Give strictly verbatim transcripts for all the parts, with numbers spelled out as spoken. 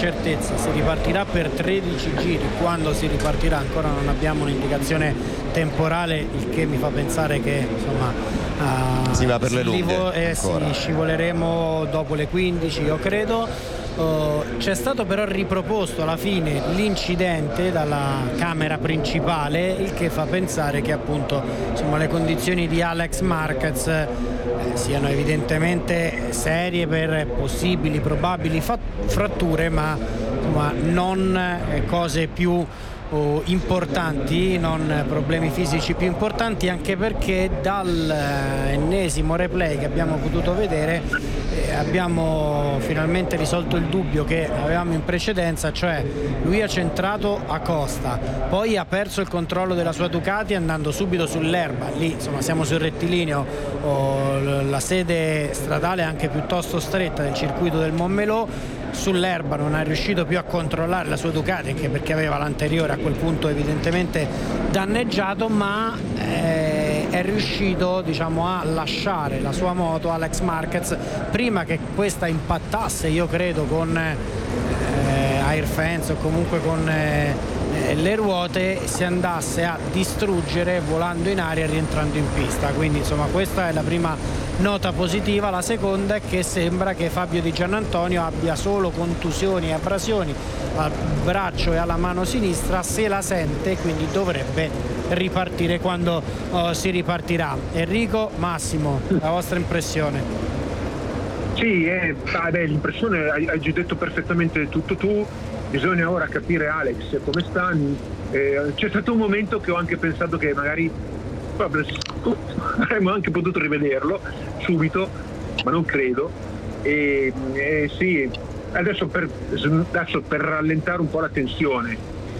certezza. Si ripartirà per tredici giri, quando si ripartirà ancora non abbiamo un'indicazione temporale, il che mi fa pensare che insomma uh, si va per le lunghe, eh, sì, scivoleremo dopo le quindici, io credo. Uh, c'è stato però riproposto alla fine l'incidente dalla camera principale, il che fa pensare che appunto insomma le condizioni di Alex Marquez eh, siano evidentemente serie per possibili, probabili fa- fratture, ma insomma non eh, cose più oh, importanti, non problemi fisici più importanti, anche perché dall'ennesimo replay che abbiamo potuto vedere eh, abbiamo finalmente risolto il dubbio che avevamo in precedenza, cioè lui ha centrato a costa, poi ha perso il controllo della sua Ducati andando subito sull'erba, lì insomma siamo sul rettilineo, oh, la sede stradale è anche piuttosto stretta del circuito del Montmelò. Sull'erba non è riuscito più a controllare la sua Ducati, anche perché aveva l'anteriore a quel punto evidentemente danneggiato, ma eh, è riuscito diciamo a lasciare la sua moto Alex Marquez prima che questa impattasse, io credo, con eh, air fence o comunque con eh, le ruote, si andasse a distruggere volando in aria e rientrando in pista. Quindi insomma questa è la prima nota positiva. La seconda è che sembra che Fabio Di Giannantonio abbia solo contusioni e abrasioni al braccio e alla mano sinistra, se la sente, quindi dovrebbe ripartire quando uh, si ripartirà. Enrico, Massimo, la vostra impressione? Sì, eh, ah, beh, l'impressione hai, hai già detto perfettamente tutto tu. Bisogna ora capire Alex come sta. Eh, c'è stato un momento che ho anche pensato che magari proprio, avremmo anche potuto rivederlo subito, ma non credo. E, e sì, adesso per, adesso per rallentare un po' la tensione,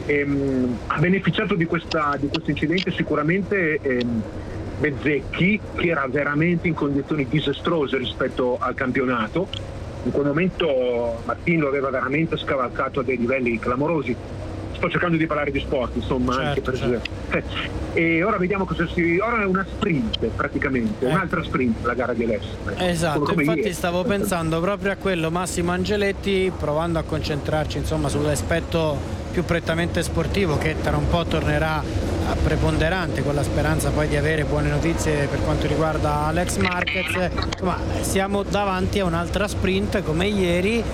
ehm, ha beneficiato di questa di questo incidente sicuramente ehm, Bezzecchi, che era veramente in condizioni disastrose rispetto al campionato. In quel momento Martin lo aveva veramente scavalcato a dei livelli clamorosi. Sto cercando di parlare di sport, insomma, certo, anche per certo. E ora vediamo cosa si. Ora è una sprint praticamente, eh. un'altra sprint la gara di adesso. Esatto, come, come infatti ieri. stavo pensando proprio a quello, Massimo Angeletti, provando a concentrarci insomma sull'aspetto più prettamente sportivo, che tra un po' tornerà a preponderante, con la speranza poi di avere buone notizie per quanto riguarda Alex Marquez. Ma siamo davanti a un'altra sprint come ieri.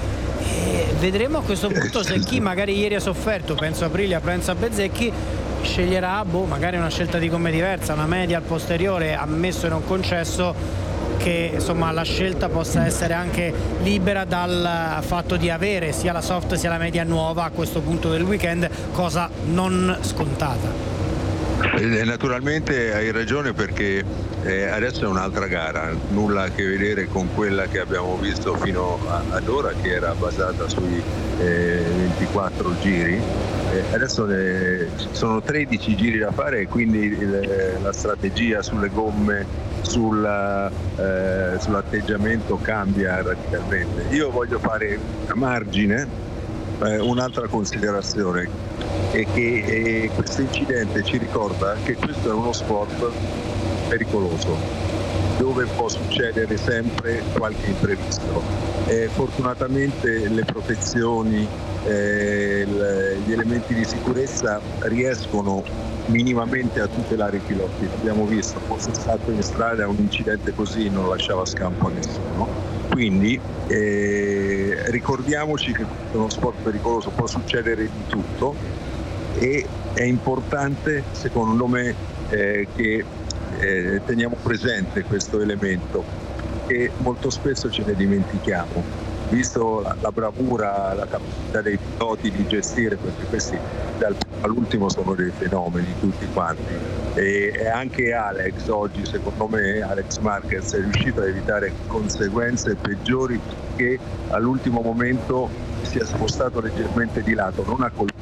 E vedremo a questo punto se chi magari ieri ha sofferto, penso a Aprilia, penso a Bezzecchi, sceglierà boh, magari una scelta di gomme diversa, una media al posteriore, ammesso e non concesso che insomma la scelta possa essere anche libera dal fatto di avere sia la soft sia la media nuova a questo punto del weekend, cosa non scontata. Eh, naturalmente hai ragione, perché eh, adesso è un'altra gara, nulla a che vedere con quella che abbiamo visto fino a, ad ora, che era basata sui eh, ventiquattro giri. Eh, adesso eh, sono tredici giri da fare, e quindi il, la strategia sulle gomme, sulla, eh, sull'atteggiamento cambia radicalmente. Io voglio fare a margine eh, un'altra considerazione, e che eh, questo incidente ci ricorda che questo è uno sport pericoloso, dove può succedere sempre qualche imprevisto. Eh, fortunatamente le protezioni, eh, l- gli elementi di sicurezza riescono minimamente a tutelare i piloti. L'abbiamo visto, fosse stato in strada un incidente così non lasciava scampo a nessuno. Quindi eh, ricordiamoci che è uno sport pericoloso, può succedere di tutto, e è importante secondo me eh, che eh, teniamo presente questo elemento, che molto spesso ce ne dimentichiamo, visto la, la bravura, la capacità dei piloti di gestire, perché questi dal primo all'ultimo sono dei fenomeni tutti quanti, e, e anche Alex oggi, secondo me Alex Marquez è riuscito a evitare conseguenze peggiori, che all'ultimo momento si è spostato leggermente di lato, non a colpo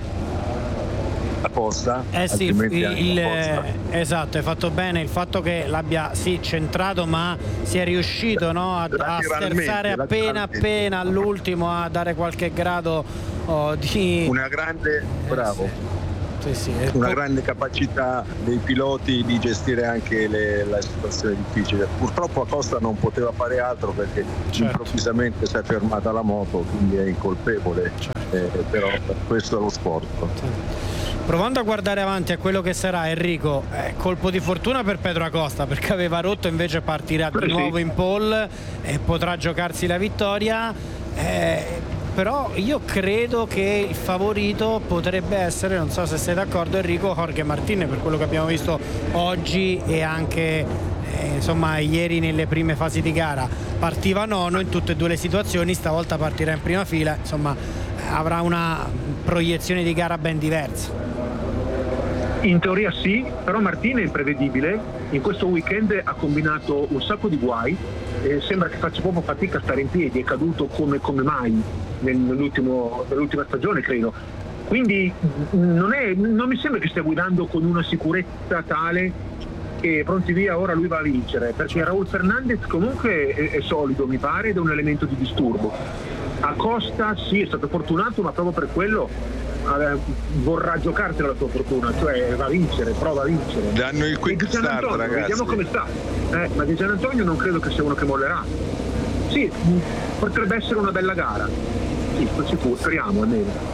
apposta, eh sì, il, il, esatto, hai fatto bene il fatto che l'abbia sì centrato, ma si è riuscito no, a, a sterzare appena appena all'ultimo, a dare qualche grado oh, di una grande bravo eh, sì. Sì, sì, una grande capacità dei piloti di gestire anche le, la situazione difficile. Purtroppo Acosta non poteva fare altro perché certo. improvvisamente si è fermata la moto, quindi è incolpevole, certo. eh, però questo è lo sport. Sì. Provando a guardare avanti a quello che sarà, Enrico, eh, colpo di fortuna per Pedro Acosta perché aveva rotto, invece partirà di nuovo in pole e potrà giocarsi la vittoria, eh, però io credo che il favorito potrebbe essere, non so se sei d'accordo Enrico, Jorge Martinez, per quello che abbiamo visto oggi e anche eh, insomma ieri nelle prime fasi di gara. Partiva nono in tutte e due le situazioni, stavolta partirà in prima fila, insomma avrà una proiezione di gara ben diversa. In teoria sì, però Martina è imprevedibile, in questo weekend ha combinato un sacco di guai, eh, sembra che faccia proprio fatica a stare in piedi, è caduto come, come mai nell'ultimo, nell'ultima stagione credo, quindi non, è, non mi sembra che stia guidando con una sicurezza tale che pronti via ora lui va a vincere, perché Raúl Fernández comunque è, è solido mi pare ed è un elemento di disturbo. Acosta sì, è stato fortunato, ma proprio per quello eh, vorrà giocarsela la sua fortuna, cioè va a vincere, prova a vincere. Danno il quick start, Antonio, ragazzi. Vediamo come sta. Eh, ma Di Gianantonio non credo che sia uno che mollerà. Sì, potrebbe essere una bella gara. Sì, sicuro, speriamo almeno.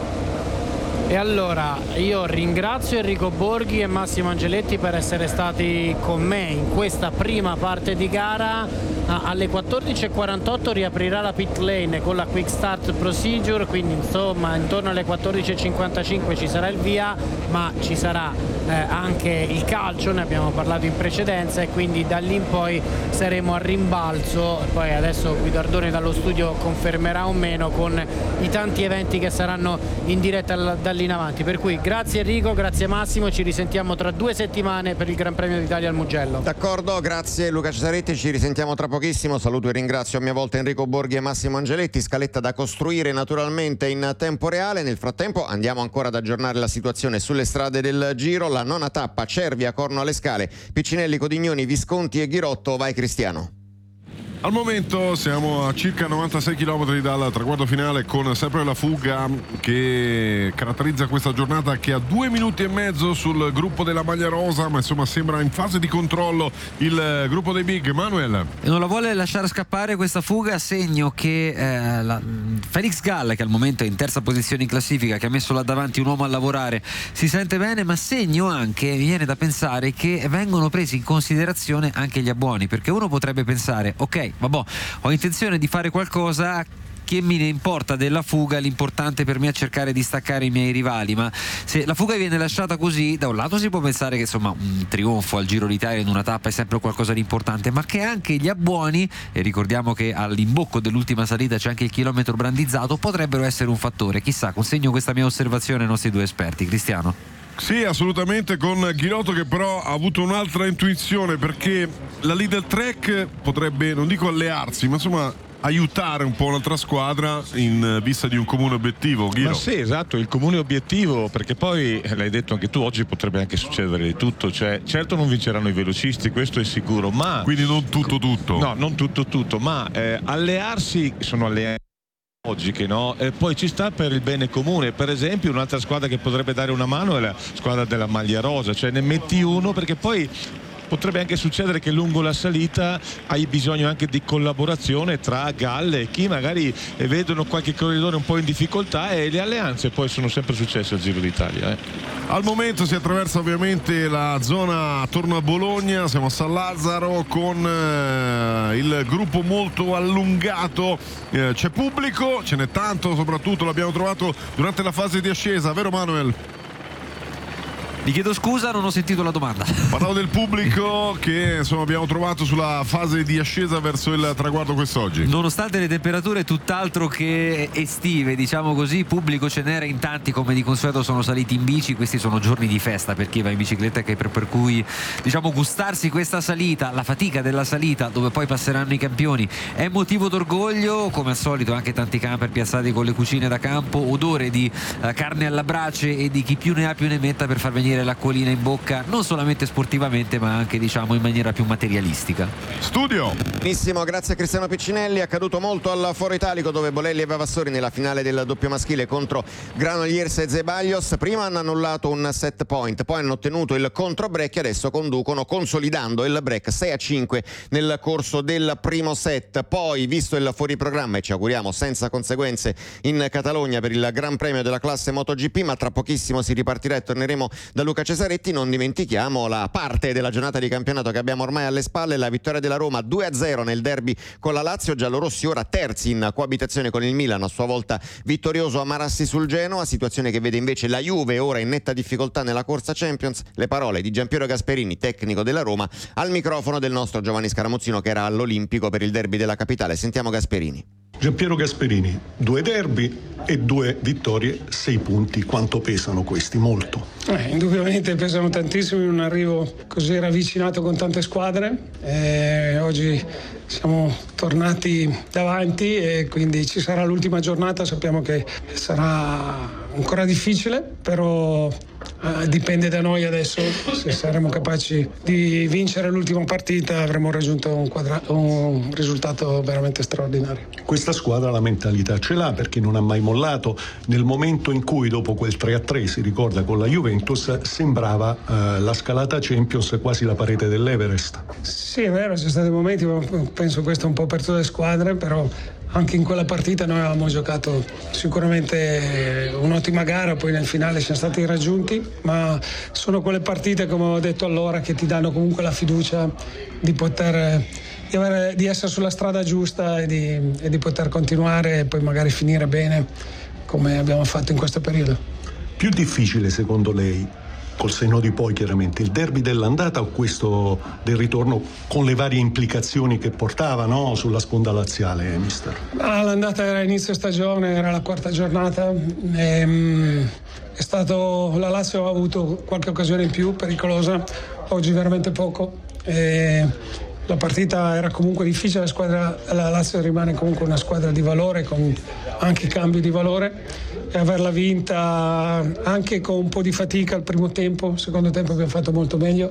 E allora io ringrazio Enrico Borghi e Massimo Angeletti per essere stati con me in questa prima parte di gara. Alle quattordici e quarantotto riaprirà la pit lane con la quick start procedure, quindi insomma intorno alle quattordici e cinquantacinque ci sarà il via, ma ci sarà eh, anche il calcio, ne abbiamo parlato in precedenza, e quindi da lì in poi saremo a rimbalzo. Poi adesso Guidardone dallo studio confermerà o meno con i tanti eventi che saranno in diretta da lì in avanti. Per cui grazie Enrico, grazie Massimo, ci risentiamo tra due settimane per il Gran Premio d'Italia al Mugello. D'accordo, grazie Luca Cesaretti, ci risentiamo tra pochissimo. Saluto e ringrazio a mia volta Enrico Borghi e Massimo Angeletti. Scaletta da costruire naturalmente in tempo reale. Nel frattempo andiamo ancora ad aggiornare la situazione sulle strade del Giro. La nona tappa, Cervia, Corno alle Scale, Piccinelli, Codignoni, Visconti e Ghirotto. Vai Cristiano. Al momento siamo a circa novantasei chilometri dal traguardo finale, con sempre la fuga che caratterizza questa giornata, che ha due minuti e mezzo sul gruppo della maglia rosa, ma insomma sembra in fase di controllo il gruppo dei big. Manuel. E non la vuole lasciare scappare questa fuga, segno che eh, la, Felix Gall, che al momento è in terza posizione in classifica, che ha messo là davanti un uomo a lavorare, si sente bene, ma segno anche, mi viene da pensare, che vengono presi in considerazione anche gli abbuoni, perché uno potrebbe pensare ok, vabbè, ho intenzione di fare qualcosa, che me ne importa della fuga, l'importante per me è cercare di staccare i miei rivali. Ma se la fuga viene lasciata così, da un lato si può pensare che insomma un trionfo al Giro d'Italia in una tappa è sempre qualcosa di importante, ma che anche gli abbuoni, e ricordiamo che all'imbocco dell'ultima salita c'è anche il chilometro brandizzato, potrebbero essere un fattore. Chissà, consegno questa mia osservazione ai nostri due esperti. Cristiano. Sì, assolutamente, con Ghirotto che però ha avuto un'altra intuizione, perché la Lidl Trek potrebbe, non dico allearsi, ma insomma aiutare un po' un'altra squadra in vista di un comune obiettivo. Ghiro. Ma sì, esatto, il comune obiettivo, perché poi l'hai detto anche tu, oggi potrebbe anche succedere di tutto, cioè certo non vinceranno i velocisti, questo è sicuro, ma quindi non tutto tutto no, non tutto tutto ma eh, allearsi, sono alleati logiche, no? E poi ci sta per il bene comune. Per esempio un'altra squadra che potrebbe dare una mano è la squadra della maglia rosa, cioè ne metti uno, perché poi potrebbe anche succedere che lungo la salita hai bisogno anche di collaborazione tra Galle e chi magari vedono qualche corridore un po' in difficoltà, e le alleanze poi sono sempre successe al Giro d'Italia. Eh. Al momento si attraversa ovviamente la zona attorno a Bologna, siamo a San Lazzaro con eh, il gruppo molto allungato, eh, c'è pubblico, ce n'è tanto, soprattutto l'abbiamo trovato durante la fase di ascesa, vero Manuel? Vi chiedo scusa, non ho sentito la domanda. Parlavo del pubblico che insomma abbiamo trovato sulla fase di ascesa verso il traguardo quest'oggi. Nonostante le temperature tutt'altro che estive, diciamo così, pubblico ce n'era in tanti, come di consueto sono saliti in bici. Questi sono giorni di festa per chi va in bicicletta, che per, per cui diciamo gustarsi questa salita, la fatica della salita dove poi passeranno i campioni, è motivo d'orgoglio. Come al solito anche tanti camper piazzati con le cucine da campo, odore di uh, carne alla brace e di chi più ne ha più ne metta per far venire venire l'acquolina in bocca, non solamente sportivamente ma anche, diciamo, in maniera più materialistica. Studio. Benissimo, grazie a Cristiano Piccinelli. È accaduto molto al Foro Italico, dove Bolelli e Vavassori nella finale del doppio maschile contro Granollers e Zeballos prima hanno annullato un set point, poi hanno ottenuto il contro break e adesso conducono consolidando il break sei a cinque nel corso del primo set. Poi, visto il fuori programma, e ci auguriamo senza conseguenze in Catalogna per il Gran Premio della classe MotoGP, ma tra pochissimo si ripartirà e torneremo da Luca Cesaretti, non dimentichiamo la parte della giornata di campionato che abbiamo ormai alle spalle, la vittoria della Roma due a zero nel derby con la Lazio, giallorossi ora terzi in coabitazione con il Milan, a sua volta vittorioso a Marassi sul Genoa, situazione che vede invece la Juve ora in netta difficoltà nella corsa Champions. Le parole di Giampiero Gasperini, tecnico della Roma, al microfono del nostro Giovanni Scaramuzzino, che era all'Olimpico per il derby della capitale. Sentiamo Gasperini. Giampiero Gasperini, due derby e due vittorie, sei punti, quanto pesano questi? Molto. Eh, indubbiamente pesano tantissimo in un arrivo così ravvicinato con tante squadre. Eh, oggi siamo tornati davanti e quindi ci sarà l'ultima giornata, sappiamo che sarà ancora difficile, però eh, dipende da noi adesso. Se saremo capaci di vincere l'ultima partita avremo raggiunto un, quadra- un risultato veramente straordinario. Questa squadra la mentalità ce l'ha, perché non ha mai mollato. Nel momento in cui dopo quel tre a tre, si ricorda, con la Juventus, sembrava eh, la scalata Champions quasi la parete dell'Everest. Sì, è vero, ci sono stati momenti, ma penso questo un po' per tutte le squadre, però anche in quella partita noi avevamo giocato sicuramente un'ottima gara, poi nel finale siamo stati raggiunti, ma sono quelle partite, come ho detto allora, che ti danno comunque la fiducia di poter di, avere, di essere sulla strada giusta e di, e di poter continuare e poi magari finire bene come abbiamo fatto in questo periodo. Più difficile secondo lei, col senno di poi chiaramente, il derby dell'andata o questo del ritorno, con le varie implicazioni che portava, no, sulla sponda laziale, mister? Ah, l'andata era inizio stagione, era la quarta giornata, e, è stato, la Lazio ha avuto qualche occasione in più pericolosa, oggi veramente poco. E la partita era comunque difficile, la squadra, la Lazio rimane comunque una squadra di valore, con anche cambi di valore, e averla vinta anche con un po' di fatica al primo tempo, secondo tempo abbiamo fatto molto meglio,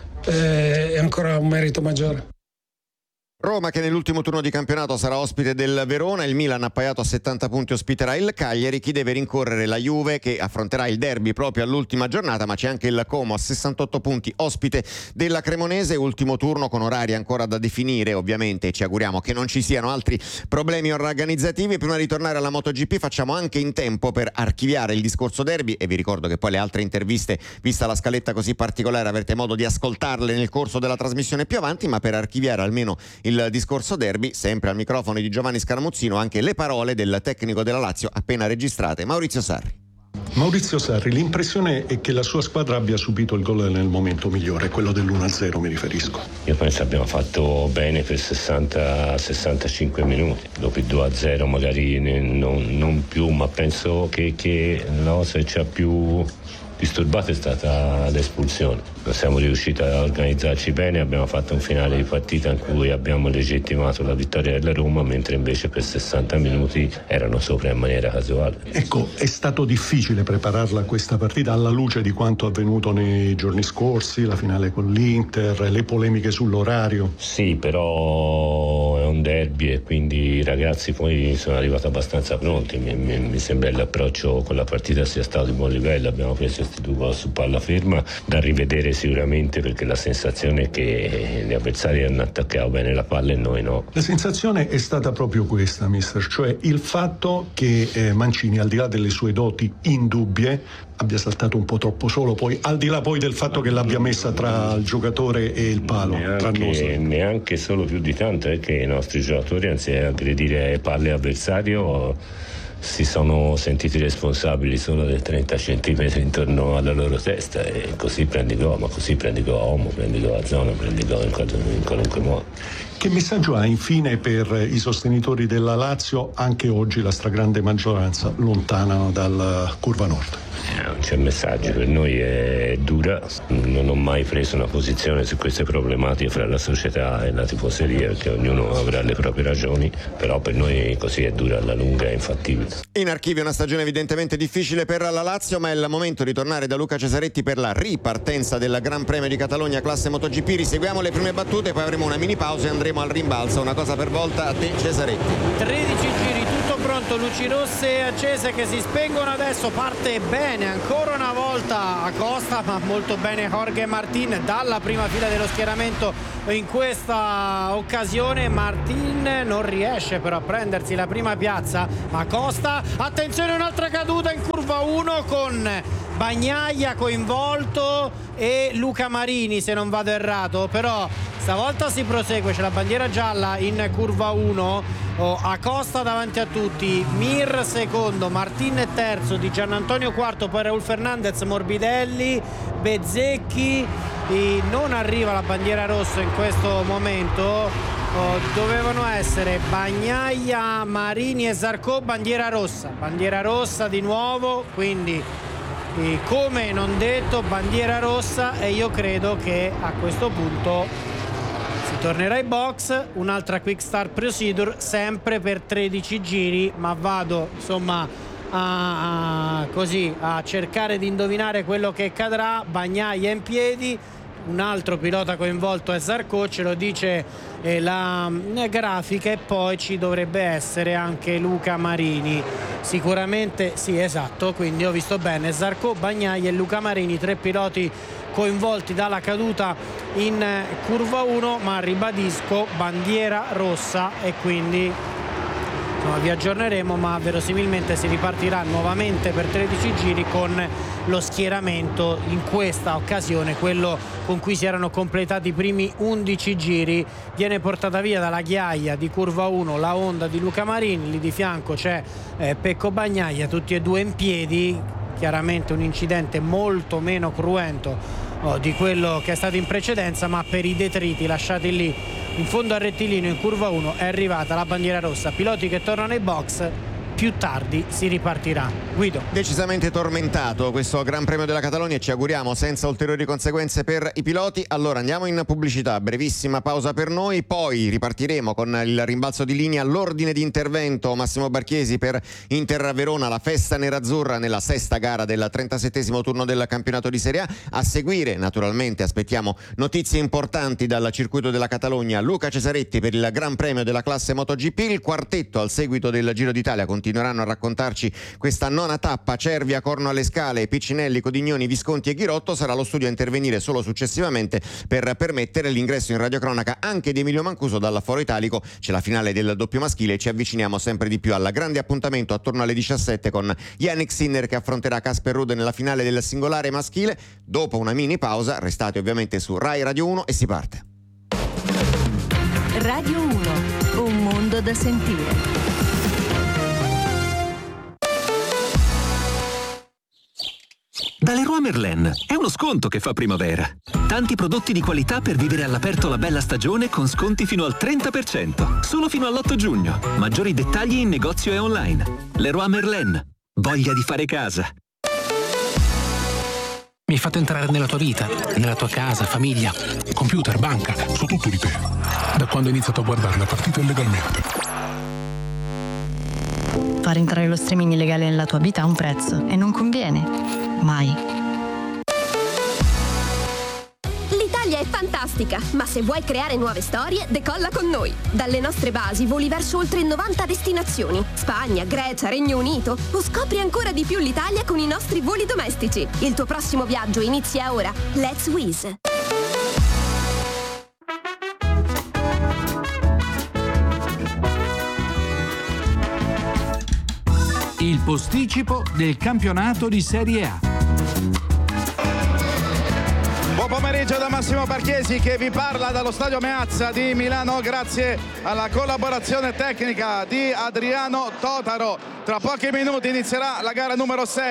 eh, è ancora un merito maggiore. Roma che nell'ultimo turno di campionato sarà ospite del Verona, il Milan appaiato a settanta punti ospiterà il Cagliari, chi deve rincorrere la Juve che affronterà il derby proprio all'ultima giornata, ma c'è anche il Como a sessantotto punti ospite della Cremonese, ultimo turno con orari ancora da definire ovviamente, ci auguriamo che non ci siano altri problemi organizzativi. Prima di tornare alla MotoGP facciamo anche in tempo per archiviare il discorso derby e vi ricordo che poi le altre interviste, vista la scaletta così particolare, avrete modo di ascoltarle nel corso della trasmissione più avanti, ma per archiviare almeno il discorso derby, sempre al microfono di Giovanni Scaramuzzino, anche le parole del tecnico della Lazio appena registrate, Maurizio Sarri. Maurizio Sarri, l'impressione è che la sua squadra abbia subito il gol nel momento migliore, quello dell'uno a zero mi riferisco. Io penso abbiamo fatto bene per sessanta sessantacinque minuti, dopo il due a zero magari non, non più, ma penso che, che la cosa che ci ha più disturbato è stata l'espulsione. Non siamo riusciti a organizzarci bene, abbiamo fatto un finale di partita in cui abbiamo legittimato la vittoria della Roma, mentre invece per sessanta minuti erano sopra in maniera casuale. Ecco, è stato difficile prepararla questa partita alla luce di quanto avvenuto nei giorni scorsi, la finale con l'Inter, le polemiche sull'orario. Sì, però è un derby e quindi i ragazzi poi sono arrivati abbastanza pronti. Mi, mi, mi sembra che l'approccio con la partita sia stato di buon livello, abbiamo preso questi due gol su palla ferma da rivedere sicuramente, perché la sensazione è che gli avversari hanno attaccato bene la palla e noi no. La sensazione è stata proprio questa, mister, cioè il fatto che eh, Mancini, al di là delle sue doti indubbie, abbia saltato un po' troppo solo, poi al di là poi del fatto che l'abbia messa tra il giocatore e il palo, neanche, neanche solo più di tanto è che i nostri giocatori, anziché aggredire palle avversario, si sono sentiti responsabili solo del trenta centimetri intorno alla loro testa, e così prendi gol, ma così prendi gol a uomo, prendi gol a zona, prendi gol in, in qualunque modo. Che messaggio ha infine per i sostenitori della Lazio, anche oggi la stragrande maggioranza lontana dalla curva nord? Non c'è messaggio, per noi è dura, non ho mai preso una posizione su queste problematiche fra la società e la tifoseria, perché ognuno avrà le proprie ragioni, però per noi così è dura alla lunga e infattibile. In archivio una stagione evidentemente difficile per la Lazio, ma è il momento di tornare da Luca Cesaretti per la ripartenza del Gran Premio di Catalogna classe MotoGP. Riseguiamo le prime battute, poi avremo una mini pausa e andremo al rimbalzo. Una cosa per volta, a te Cesaretti. tredici giri, tutto pronto, luci rosse accese che si spengono adesso, parte bene ancora una volta Acosta, ma molto bene Jorge Martin dalla prima fila dello schieramento in questa occasione. Martin non riesce però a prendersi la prima piazza. Acosta, attenzione, un'altra caduta in curva uno con Bagnaia coinvolto e Luca Marini, se non vado errato, però stavolta si prosegue, c'è la bandiera gialla in curva uno. Oh, Acosta davanti a tutti, Mir secondo, Martin terzo, Di Giannantonio quarto, poi Raul Fernandez, Morbidelli, Bezzecchi. E non arriva la bandiera rossa in questo momento. Oh, dovevano essere Bagnaia, Marini e Zarco, bandiera rossa, bandiera rossa di nuovo, quindi e come non detto bandiera rossa, e io credo che a questo punto si tornerà ai box. Un'altra quick start procedure sempre per tredici giri, ma vado insomma a, a, così a cercare di indovinare quello che cadrà. Bagnaia in piedi, un altro pilota coinvolto è Zarco, ce lo dice eh, la eh, grafica, e poi ci dovrebbe essere anche Luca Marini, sicuramente sì, esatto, quindi ho visto bene Zarco, Bagnaia e Luca Marini, tre piloti coinvolti dalla caduta in eh, curva uno, ma ribadisco bandiera rossa, e quindi insomma, vi aggiorneremo, ma verosimilmente si ripartirà nuovamente per tredici giri con lo schieramento in questa occasione, quello con cui si erano completati i primi undici giri. Viene portata via dalla ghiaia di curva uno la Honda di Luca Marini, lì di fianco c'è eh, Pecco Bagnaia, tutti e due in piedi. Chiaramente un incidente molto meno cruento oh, di quello che è stato in precedenza, ma per i detriti lasciati lì in fondo al rettilineo in curva uno è arrivata la bandiera rossa. Piloti che tornano ai box, più tardi si ripartirà. Guido. Decisamente tormentato questo Gran Premio della Catalogna, e ci auguriamo senza ulteriori conseguenze per i piloti. Allora andiamo in pubblicità, brevissima pausa per noi, poi ripartiremo con il rimbalzo di linea. L'ordine di intervento Massimo Barchiesi per Inter Verona, la festa nerazzurra nella sesta gara del trentasettesimo turno del campionato di Serie A. A seguire naturalmente aspettiamo notizie importanti dal circuito della Catalogna. Luca Cesaretti per il Gran Premio della classe MotoGP. Il quartetto al seguito del Giro d'Italia continueranno a raccontarci questa nona tappa. Cervia, Corno alle Scale, Piccinelli, Codignoni, Visconti e Ghirotto. Sarà lo studio a intervenire solo successivamente per permettere l'ingresso in radiocronaca anche di Emilio Mancuso dal Foro Italico. C'è la finale del doppio maschile e ci avviciniamo sempre di più al grande appuntamento attorno alle diciassette con Yannick Sinner che affronterà Casper Ruud nella finale del singolare maschile. Dopo una mini pausa, restate ovviamente su Rai Radio uno e si parte. Radio uno, un mondo da sentire. Da Leroy Merlin è uno sconto che fa primavera. Tanti prodotti di qualità per vivere all'aperto la bella stagione con sconti fino al trenta per cento. Solo fino all'otto giugno. Maggiori dettagli in negozio e online. Leroy Merlin. Voglia di fare casa. Mi hai fatto entrare nella tua vita, nella tua casa, famiglia, computer, banca. So tutto di te. Da quando ho iniziato a guardare la partita illegalmente. Far entrare lo streaming illegale nella tua vita ha un prezzo e non conviene. Mai. L'Italia è fantastica, ma se vuoi creare nuove storie, decolla con noi. Dalle nostre basi voli verso oltre novanta destinazioni. Spagna, Grecia, Regno Unito. O scopri ancora di più l'Italia con i nostri voli domestici. Il tuo prossimo viaggio inizia ora. Let's Wizz. Il posticipo del campionato di Serie A. Buon pomeriggio da Massimo Barchiesi che vi parla dallo stadio Meazza di Milano, grazie alla collaborazione tecnica di Adriano Totaro. Tra pochi minuti inizierà la gara numero sei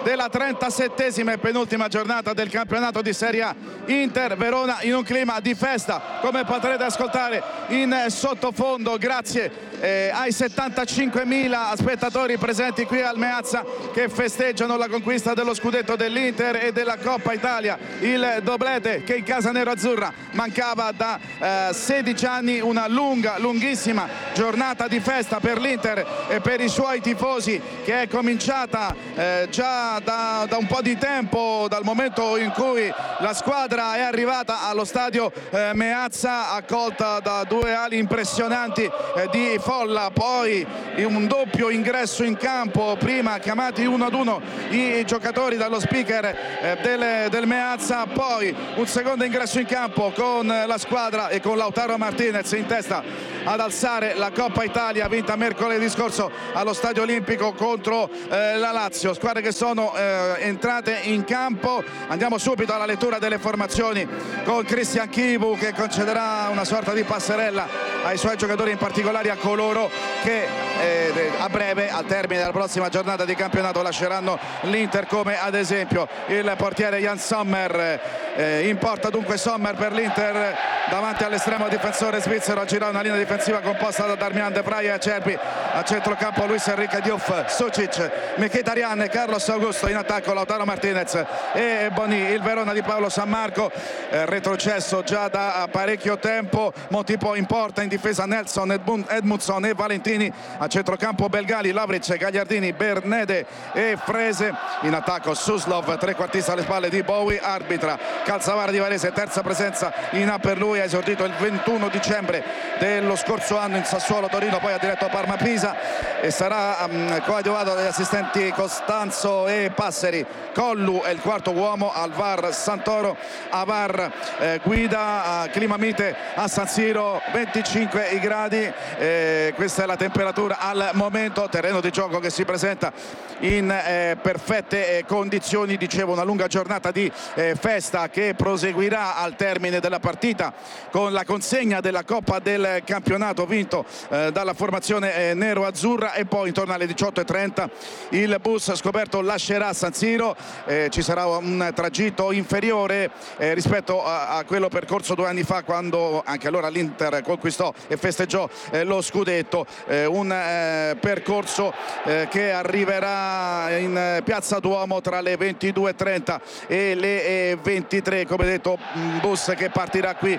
della trentasettesima e penultima giornata del campionato di Serie A. Inter Verona in un clima di festa, come potrete ascoltare in sottofondo, grazie eh, ai settantacinquemila spettatori presenti qui al Meazza, che festeggiano la conquista dello scudetto dell'Inter e della Coppa Italia, il doblete che in casa nero-azzurra mancava da eh, sedici anni. Una lunga, lunghissima giornata di festa per l'Inter e per i suoi tifosi, che è cominciata eh, già da, da un po' di tempo, dal momento in cui la squadra è arrivata allo stadio eh, Meazza, accolta da due ali impressionanti eh, di folla, poi un doppio ingresso in campo, prima chiamati uno ad uno i giocatori dallo speaker eh, del, del Meazza, poi un secondo ingresso in campo con la squadra e con Lautaro Martinez in testa ad alzare la Coppa Italia vinta mercoledì scorso allo Stadio Olimpico contro eh, la Lazio. Squadre che sono eh, entrate in campo. Andiamo subito alla lettura delle formazioni con Christian Chivu, che concederà una sorta di passerella ai suoi giocatori, in particolare a coloro che eh, a breve, al termine della prossima giornata di campionato, lasceranno l'Inter, come ad esempio il portiere Jan Sommer. Eh, in porta dunque Sommer per l'Inter, davanti all'estremo difensore svizzero a girare una linea difensiva composta da Darmian De Vrij e Acerbi, a centrocampo Luis Enrique Diouf, Sucic, Mkhitaryan e Carlos Augusto, in attacco Lautaro Martinez e Boni. Il Verona di Paolo San Marco eh, retrocesso già da parecchio tempo, Motipo in porta, in difesa Nelson, Edmundson e Valentini, a centrocampo Belgali, Lavric, Gagliardini, Bernede e Frese, in attacco Suslov, trequartista alle spalle di Bowie, arbitra Calzavara di Varese, terza presenza in A per lui, ha esordito il ventuno dicembre dello scorso anno in Sassuolo Torino, poi ha diretto Parma Pisa e sarà um, coadiuvato dagli assistenti Costanzo e Passeri. Collu è il quarto uomo, al V A R Santoro, a V A R eh, guida, a clima mite a San Siro, venticinque i gradi, eh, questa è la temperatura al momento, terreno di gioco che si presenta in eh, perfette eh, condizioni. Dicevo, una lunga giornata di eh, festa che proseguirà al termine della partita con la consegna della Coppa del Campionato vinto eh, dalla formazione eh, nero-azzurra, e poi intorno alle diciotto e trenta il bus scoperto lascerà San Siro. Eh, ci sarà un tragitto inferiore eh, rispetto a, a quello percorso due anni fa, quando anche allora l'Inter conquistò e festeggiò eh, lo scudetto, eh, un eh, percorso eh, che arriverà in eh, Piazza Duomo tra le ventidue e trenta e le eh, ventitré, come detto, un bus che partirà qui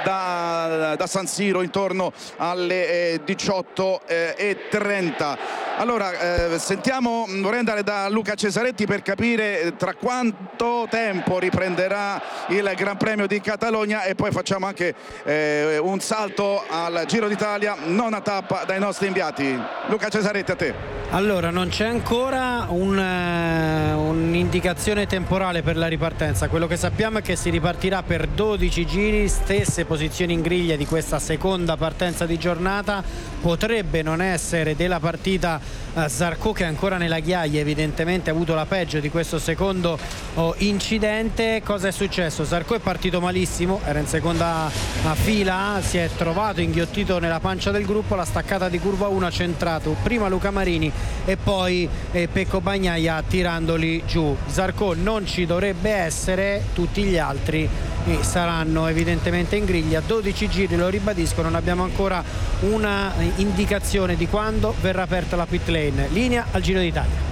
da, da San Siro intorno alle eh, diciotto e trenta. Allora eh, sentiamo, vorrei andare da Luca Cesaretti per capire tra quanto tempo riprenderà il Gran Premio di Catalogna, e poi facciamo anche eh, un salto al Giro d'Italia, nona tappa, dai nostri inviati. Luca Cesaretti, a te. Allora, non c'è ancora un, uh, un'indicazione temporale per la ripartenza. Quello che sappiamo è che si ripartirà per dodici giri, stesse posizioni in griglia di questa seconda partenza di giornata. Potrebbe non essere della partita uh, Zarco, che è ancora nella ghiaia, evidentemente ha avuto la peggio di questo secondo oh, incidente. Cosa è successo? Zarco è partito malissimo, era in seconda uh, fila, si è trovato inghiottito nella pancia del gruppo, la staccata di curva uno ha centrato prima Luca Marini e poi eh, Pecco Bagnaia tirandoli giù. Zarco non ci dovrebbe essere, tutti gli altri eh, saranno evidentemente in griglia. dodici giri, lo ribadisco, non abbiamo ancora una eh, indicazione di quando verrà aperta la pit lane. Linea al Giro d'Italia,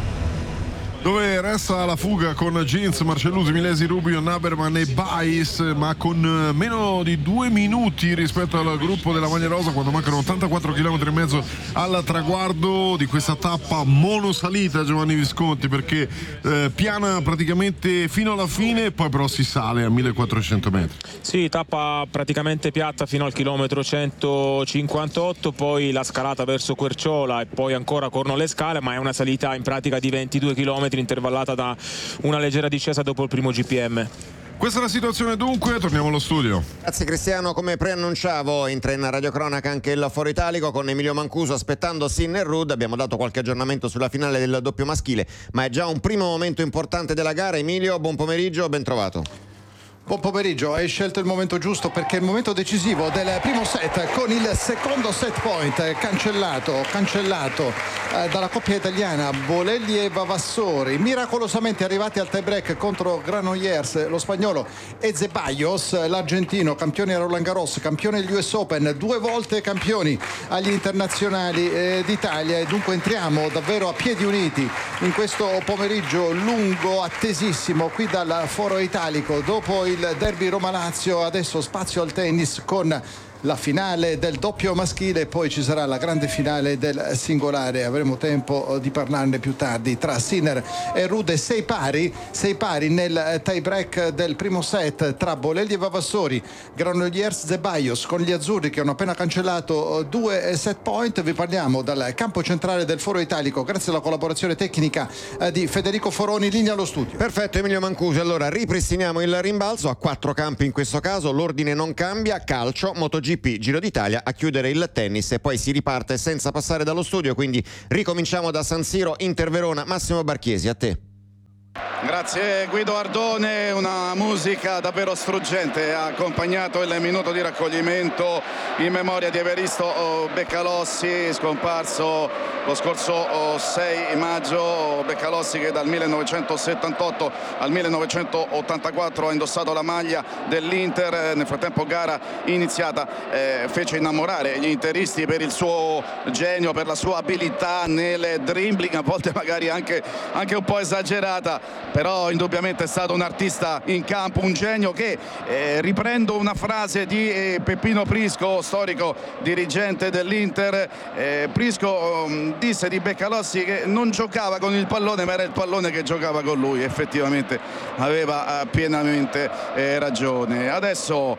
dove resta la fuga con Gins, Marcellusi, Milesi, Rubio, Naberman e Bais, ma con meno di due minuti rispetto al gruppo della maglia rosa, quando mancano ottantaquattro chilometri e mezzo al traguardo di questa tappa monosalita, Giovanni Visconti, perché eh, piana praticamente fino alla fine, poi però si sale a millequattrocento metri. Sì, tappa praticamente piatta fino al chilometro centocinquantotto, poi la scalata verso Querciola e poi ancora Corno le Scale, ma è una salita in pratica di ventidue chilometri, intervallata da una leggera discesa dopo il primo G P M. Questa è la situazione, dunque torniamo allo studio. Grazie Cristiano, come preannunciavo entra in radiocronaca anche il Foro Italico con Emilio Mancuso aspettando Sin e Rud. Abbiamo dato qualche aggiornamento sulla finale del doppio maschile, ma è già un primo momento importante della gara. Emilio, buon pomeriggio, ben trovato. Buon pomeriggio, hai scelto il momento giusto perché è il momento decisivo del primo set con il secondo set point cancellato, cancellato eh, dalla coppia italiana Bolelli e Vavassori, miracolosamente arrivati al tie break contro Granollers, lo spagnolo, e Zeballos, l'argentino, campione a Roland Garros, campione degli U S Open, due volte campioni agli internazionali eh, d'Italia, e dunque entriamo davvero a piedi uniti in questo pomeriggio lungo, attesissimo qui dal Foro Italico. Dopo il il derby Roma-Lazio, adesso spazio al tennis con la finale del doppio maschile, poi ci sarà la grande finale del singolare, avremo tempo di parlarne più tardi, tra Sinner e Rude. Sei pari, sei pari nel tie break del primo set tra Bolelli e Vavassori, Granollers Zeballos con gli azzurri che hanno appena cancellato due set point. Vi parliamo dal campo centrale del Foro Italico grazie alla collaborazione tecnica di Federico Foroni, linea allo studio. Perfetto Emilio Mancusi, allora ripristiniamo il rimbalzo a quattro campi in questo caso, l'ordine non cambia, calcio, MotoGP, Giro d'Italia, a chiudere il tennis e poi si riparte senza passare dallo studio, quindi ricominciamo da San Siro, Inter Verona. Massimo Barchiesi, a te. Grazie Guido Ardone, una musica davvero struggente ha accompagnato il minuto di raccoglimento in memoria di Evaristo Beccalossi, scomparso lo scorso sei maggio. Beccalossi che dal millenovecentosettantotto al millenovecentottantaquattro ha indossato la maglia dell'Inter, nel frattempo gara iniziata eh, fece innamorare gli interisti per il suo genio, per la sua abilità nel dribbling, a volte magari anche, anche un po' esagerata, però indubbiamente è stato un artista in campo, un genio che, eh, riprendo una frase di eh, Peppino Prisco, storico dirigente dell'Inter, eh, Prisco um, disse di Beccalossi che non giocava con il pallone ma era il pallone che giocava con lui, effettivamente aveva eh, pienamente eh, ragione. Adesso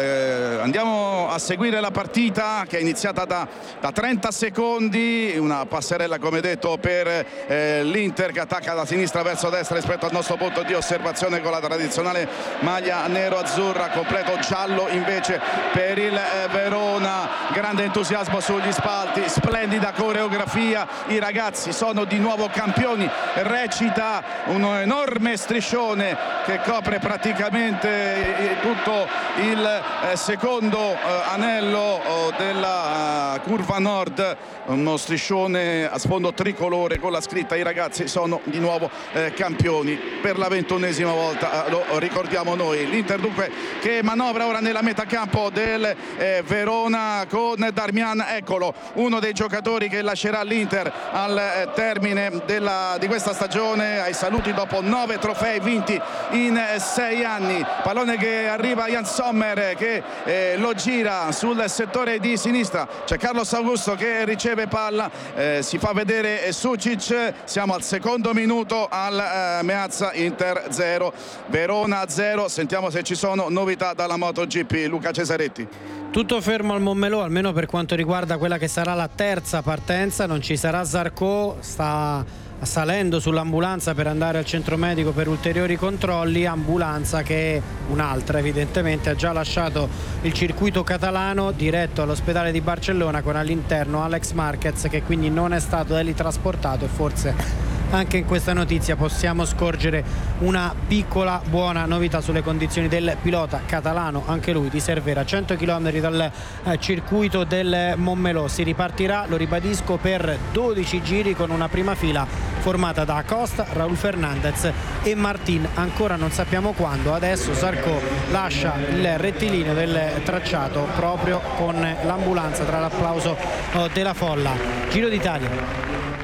eh, andiamo a seguire la partita che è iniziata da, da trenta secondi, una passerella come detto per eh, l'Inter che attacca da sinistra verso destra rispetto al nostro punto di osservazione con la tradizionale maglia nero-azzurra, completo giallo invece per il eh, Verona. Grande entusiasmo sugli spalti, splendida coreografia, i ragazzi sono di nuovo campioni, recita un enorme striscione che copre praticamente eh, tutto il eh, secondo eh, anello eh, della eh, curva nord, uno striscione a sfondo tricolore con la scritta "I ragazzi sono di nuovo eh, campioni" per la ventunesima volta, lo ricordiamo noi. L'Inter dunque che manovra ora nella metacampo del eh, Verona con Darmian, eccolo, uno dei giocatori che lascerà l'Inter al eh, termine della, di questa stagione, ai saluti dopo nove trofei vinti in eh, sei anni. Pallone che arriva a Jan Sommer che eh, lo gira sul settore di sinistra, c'è Carlos Augusto che riceve palla, eh, si fa vedere Sucic, siamo al secondo minuto al eh, Meazza. Inter zero, Verona zero. Sentiamo se ci sono novità dalla MotoGP. Luca Cesaretti. Tutto fermo al Montmelò, almeno per quanto riguarda quella che sarà la terza partenza. Non ci sarà Zarco, sta salendo sull'ambulanza per andare al centro medico per ulteriori controlli, ambulanza che un'altra evidentemente ha già lasciato il circuito catalano diretto all'ospedale di Barcellona, con all'interno Alex Marquez che quindi non è stato da lì trasportato, e forse anche in questa notizia possiamo scorgere una piccola buona novità sulle condizioni del pilota catalano, anche lui di Cervera, cento chilometri dal eh, circuito del Montmelò. Si ripartirà, lo ribadisco, per dodici giri con una prima fila formata da Acosta, Raúl Fernandez e Martin, ancora non sappiamo quando. Adesso Zarco lascia il rettilineo del tracciato proprio con l'ambulanza tra l'applauso oh, della folla. Giro d'Italia,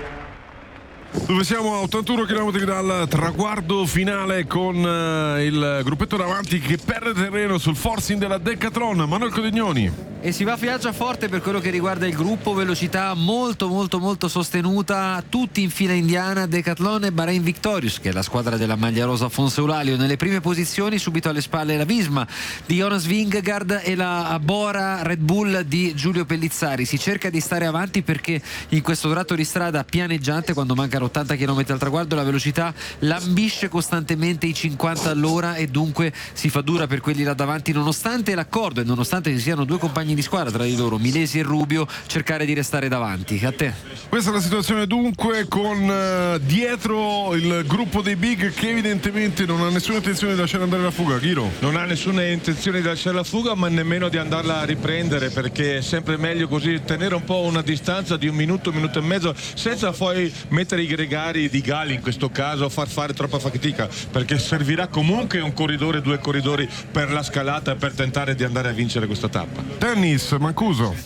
dove siamo a ottantuno chilometri dal traguardo finale con uh, il gruppetto davanti che perde terreno sul forcing della Decathlon. Manuel Codignoni. E si va a Fiaggia forte per quello che riguarda il gruppo, velocità molto molto molto sostenuta, tutti in fila indiana, Decathlon e Bahrain Victorious, che è la squadra della maglia rosa Fonseulario nelle prime posizioni, subito alle spalle la Visma di Jonas Vingegaard e la Bora Red Bull di Giulio Pellizzari. Si cerca di stare avanti perché in questo tratto di strada pianeggiante, quando mancano ottanta chilometri al traguardo, la velocità lambisce costantemente i cinquanta all'ora e dunque si fa dura per quelli là davanti, nonostante l'accordo e nonostante ci siano due compagni compagni di squadra tra di loro, Milesi e Rubio, cercare di restare davanti. A te. Questa è la situazione dunque, con uh, dietro il gruppo dei big che evidentemente non ha nessuna intenzione di lasciare andare la fuga. Ghiro? Non ha nessuna intenzione di lasciare la fuga, ma nemmeno di andarla a riprendere, perché è sempre meglio così tenere un po' una distanza di un minuto, un minuto e mezzo, senza poi mettere i gregari di Galli in questo caso a far fare troppa fatica, perché servirà comunque un corridore, due corridori per la scalata, per tentare di andare a vincere questa tappa. Tennis, Mancuso.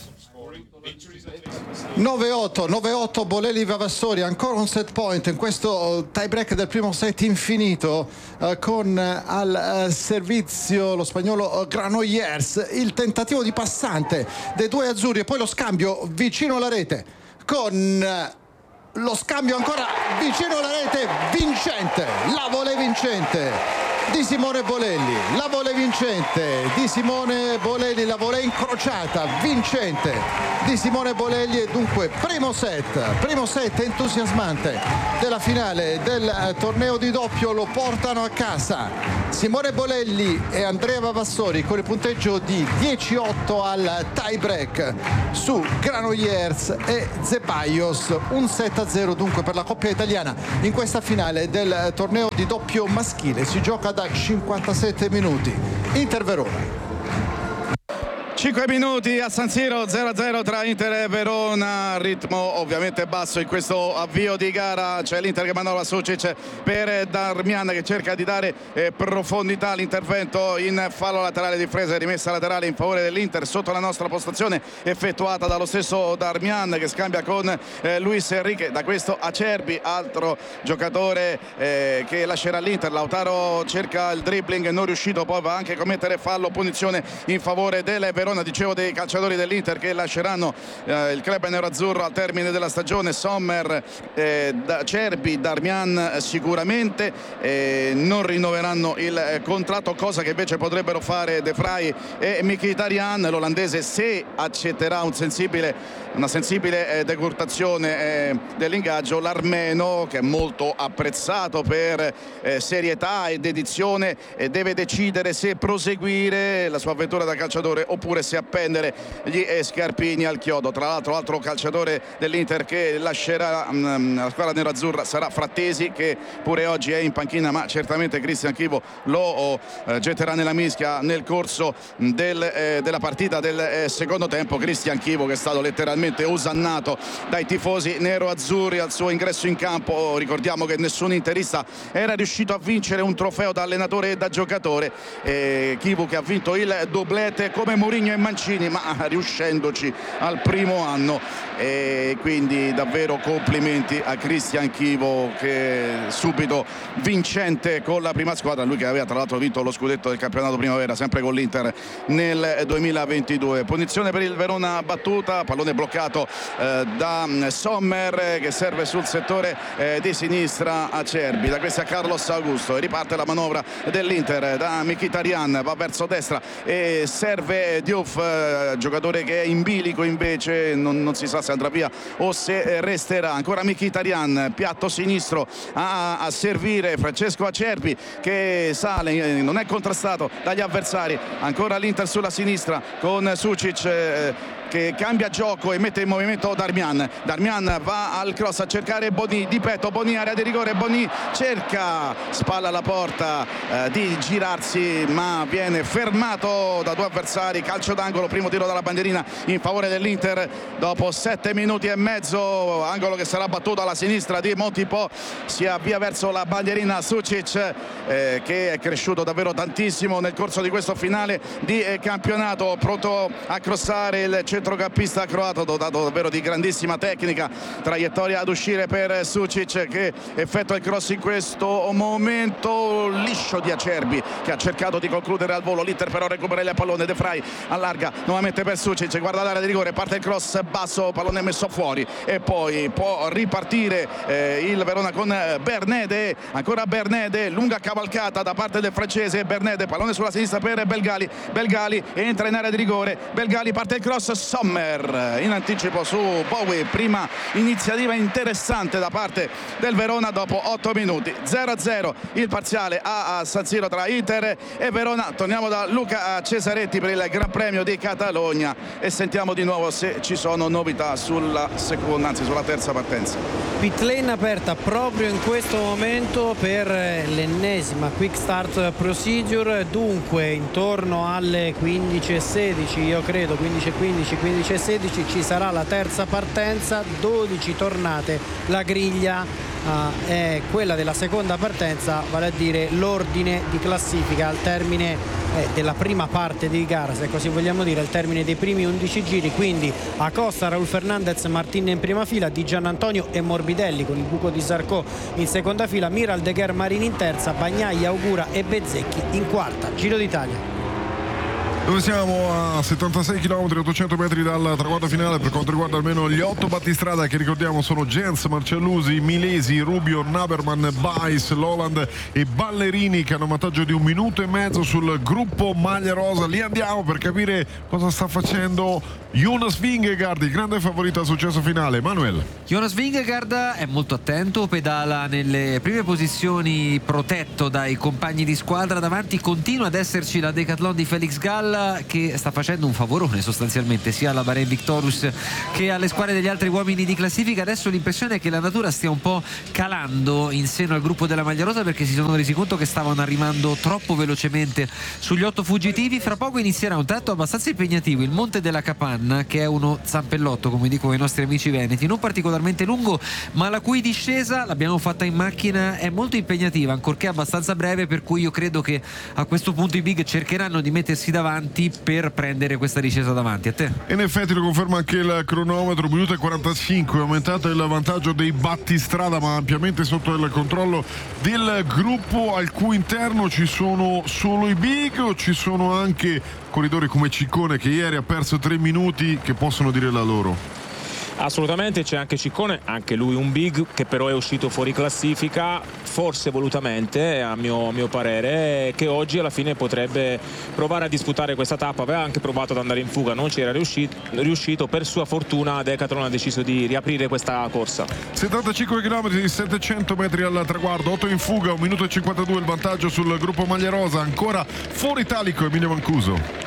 nove otto, nove otto Bolelli Vavassori, ancora un set point in questo tie break del primo set infinito, eh, con eh, al eh, servizio lo spagnolo eh, Granollers, il tentativo di passante dei due azzurri e poi lo scambio vicino alla rete con eh, lo scambio ancora vicino alla rete, vincente, la volée vincente di Simone Bolelli, la volée vincente di Simone Bolelli, la volée incrociata vincente di Simone Bolelli. E dunque primo set, primo set entusiasmante della finale del torneo di doppio lo portano a casa Simone Bolelli e Andrea Vavassori con il punteggio di dieci otto al tie break su Granollers e Zeballos. Un set a zero dunque per la coppia italiana in questa finale del torneo di doppio maschile. Si gioca da cinquantasette minuti. Inter Verona. cinque minuti a San Siro, zero a zero tra Inter e Verona, ritmo ovviamente basso in questo avvio di gara. C'è l'Inter che manda la Sucic per Darmian che cerca di dare eh, profondità all'intervento in fallo laterale di Frese, rimessa laterale in favore dell'Inter sotto la nostra postazione effettuata dallo stesso Darmian che scambia con eh, Luis Enrique. Da questo Acerbi, altro giocatore eh, che lascerà l'Inter. Lautaro cerca il dribbling, non riuscito, poi va anche a commettere fallo, punizione in favore del Verona. Dicevo dei calciatori dell'Inter che lasceranno eh, il club nerazzurro al termine della stagione: Sommer, eh, Acerbi, Darmian sicuramente eh, non rinnoveranno il eh, contratto, cosa che invece potrebbero fare De Vrij e Mkhitaryan. L'olandese, se accetterà un sensibile, una sensibile eh, decurtazione eh, dell'ingaggio. L'armeno, che è molto apprezzato per eh, serietà e dedizione, eh, deve decidere se proseguire la sua avventura da calciatore oppure se appendere gli scarpini al chiodo. Tra l'altro altro calciatore dell'Inter che lascerà um, la squadra nerazzurra sarà Frattesi, che pure oggi è in panchina, ma certamente Cristian Chivo lo oh, eh, getterà nella mischia nel corso del, eh, della partita del eh, secondo tempo. Cristian Chivo che è stato letteralmente osannato dai tifosi nero-azzurri al suo ingresso in campo. Ricordiamo che nessun interista era riuscito a vincere un trofeo da allenatore e da giocatore. eh, Chivo che ha vinto il doblete come Mourinho e Mancini, ma riuscendoci al primo anno, e quindi davvero complimenti a Cristian Chivo, che subito vincente con la prima squadra, lui che aveva tra l'altro vinto lo scudetto del campionato primavera sempre con l'Inter nel duemilaventidue. Punizione per il Verona battuta, pallone bloccato eh, da Sommer che serve sul settore eh, di sinistra Acerbi. Da questi a Carlos Augusto e riparte la manovra dell'Inter da Mkhitaryan, va verso destra e serve Diouf, eh, giocatore che è in bilico invece, non, non si sa se andrà via o se resterà. Ancora Mkhitaryan, piatto sinistro a, a servire Francesco Acerbi che sale, eh, non è contrastato dagli avversari. Ancora l'Inter sulla sinistra con Sucic eh, che cambia gioco e mette in movimento Darmian. Darmian va al cross a cercare Boni di petto, Boni area di rigore, Boni cerca, spalla alla porta eh, di girarsi ma viene fermato da due avversari. Calcio d'angolo, primo tiro dalla bandierina in favore dell'Inter dopo sette minuti e mezzo. Angolo che sarà battuto alla sinistra di Montipò, si avvia verso la bandierina Sucic eh, che è cresciuto davvero tantissimo nel corso di questo finale di eh, campionato, pronto a crossare il centrocampista croato, dotato davvero di grandissima tecnica. Traiettoria ad uscire per Sucic che effettua il cross in questo momento, liscio di Acerbi che ha cercato di concludere al volo. L'Inter però recupera il pallone, De Vrij allarga nuovamente per Sucic, guarda l'area di rigore, parte il cross basso, pallone messo fuori e poi può ripartire eh, il Verona con Bernede. Ancora Bernede, lunga cavalcata da parte del francese. Bernede, pallone sulla sinistra per Belgali, Belgali entra in area di rigore, Belgali parte il cross Sommer in anticipo su Bowie. Prima iniziativa interessante da parte del Verona dopo otto minuti. zero a zero il parziale a San Siro tra Inter e Verona. Torniamo da Luca Cesaretti per il Gran Premio di Catalogna e sentiamo di nuovo se ci sono novità sulla seconda, anzi sulla terza partenza. Pit lane aperta proprio in questo momento per l'ennesima quick start procedure, dunque intorno alle quindici e sedici, io credo quindici e quindici, quindici e sedici ci sarà la terza partenza, dodici tornate, la griglia Uh, è quella della seconda partenza, vale a dire l'ordine di classifica al termine eh, della prima parte di gara, se così vogliamo dire, al termine dei primi undici giri. Quindi Acosta, Raul Fernandez, Martin in prima fila, Di Giannantonio e Morbidelli con il buco di Zarco in seconda fila, Miral, De Gher, Marini in terza, Bagnaia, Augura e Bezzecchi in quarta. Giro d'Italia. Dove siamo a settantasei chilometri, ottocento metri dal traguardo finale per quanto riguarda almeno gli otto battistrada che ricordiamo sono Jens, Marcellusi, Milesi, Rubio, Naberman, Bais, Loland e Ballerini che hanno un vantaggio di un minuto e mezzo sul gruppo maglia rosa. Lì andiamo per capire cosa sta facendo Jonas Vingegaard, il grande favorito al successo finale. Manuel. Jonas Vingegaard è molto attento, pedala nelle prime posizioni protetto dai compagni di squadra, davanti continua ad esserci la Decathlon di Felix Gall che sta facendo un favorone sostanzialmente sia alla Bahrain Victorious che alle squadre degli altri uomini di classifica. Adesso l'impressione è che la natura stia un po' calando in seno al gruppo della maglia rosa, perché si sono resi conto che stavano arrivando troppo velocemente sugli otto fuggitivi. Fra poco inizierà un tratto abbastanza impegnativo, il Monte della Capanna, che è uno zampellotto come dicono i nostri amici veneti, non particolarmente lungo ma la cui discesa, l'abbiamo fatta in macchina, è molto impegnativa ancorché abbastanza breve, per cui io credo che a questo punto i big cercheranno di mettersi davanti per prendere questa discesa davanti. A te? In effetti lo conferma anche il cronometro, minuto e quarantacinque, è aumentato il vantaggio dei battistrada ma ampiamente sotto il controllo del gruppo al cui interno ci sono solo i big o ci sono anche corridori come Ciccone che ieri ha perso tre minuti che possono dire la loro? Assolutamente, c'è anche Ciccone, anche lui un big che però è uscito fuori classifica, forse volutamente a mio, a mio parere, che oggi alla fine potrebbe provare a disputare questa tappa. Aveva anche provato ad andare in fuga, non ci era riuscito, riuscito. Per sua fortuna Decathlon ha deciso di riaprire questa corsa. settantacinque chilometri, settecento metri al traguardo, otto in fuga, un minuto e cinquantadue il vantaggio sul gruppo maglia rosa, ancora fuori italico Emilio Mancuso.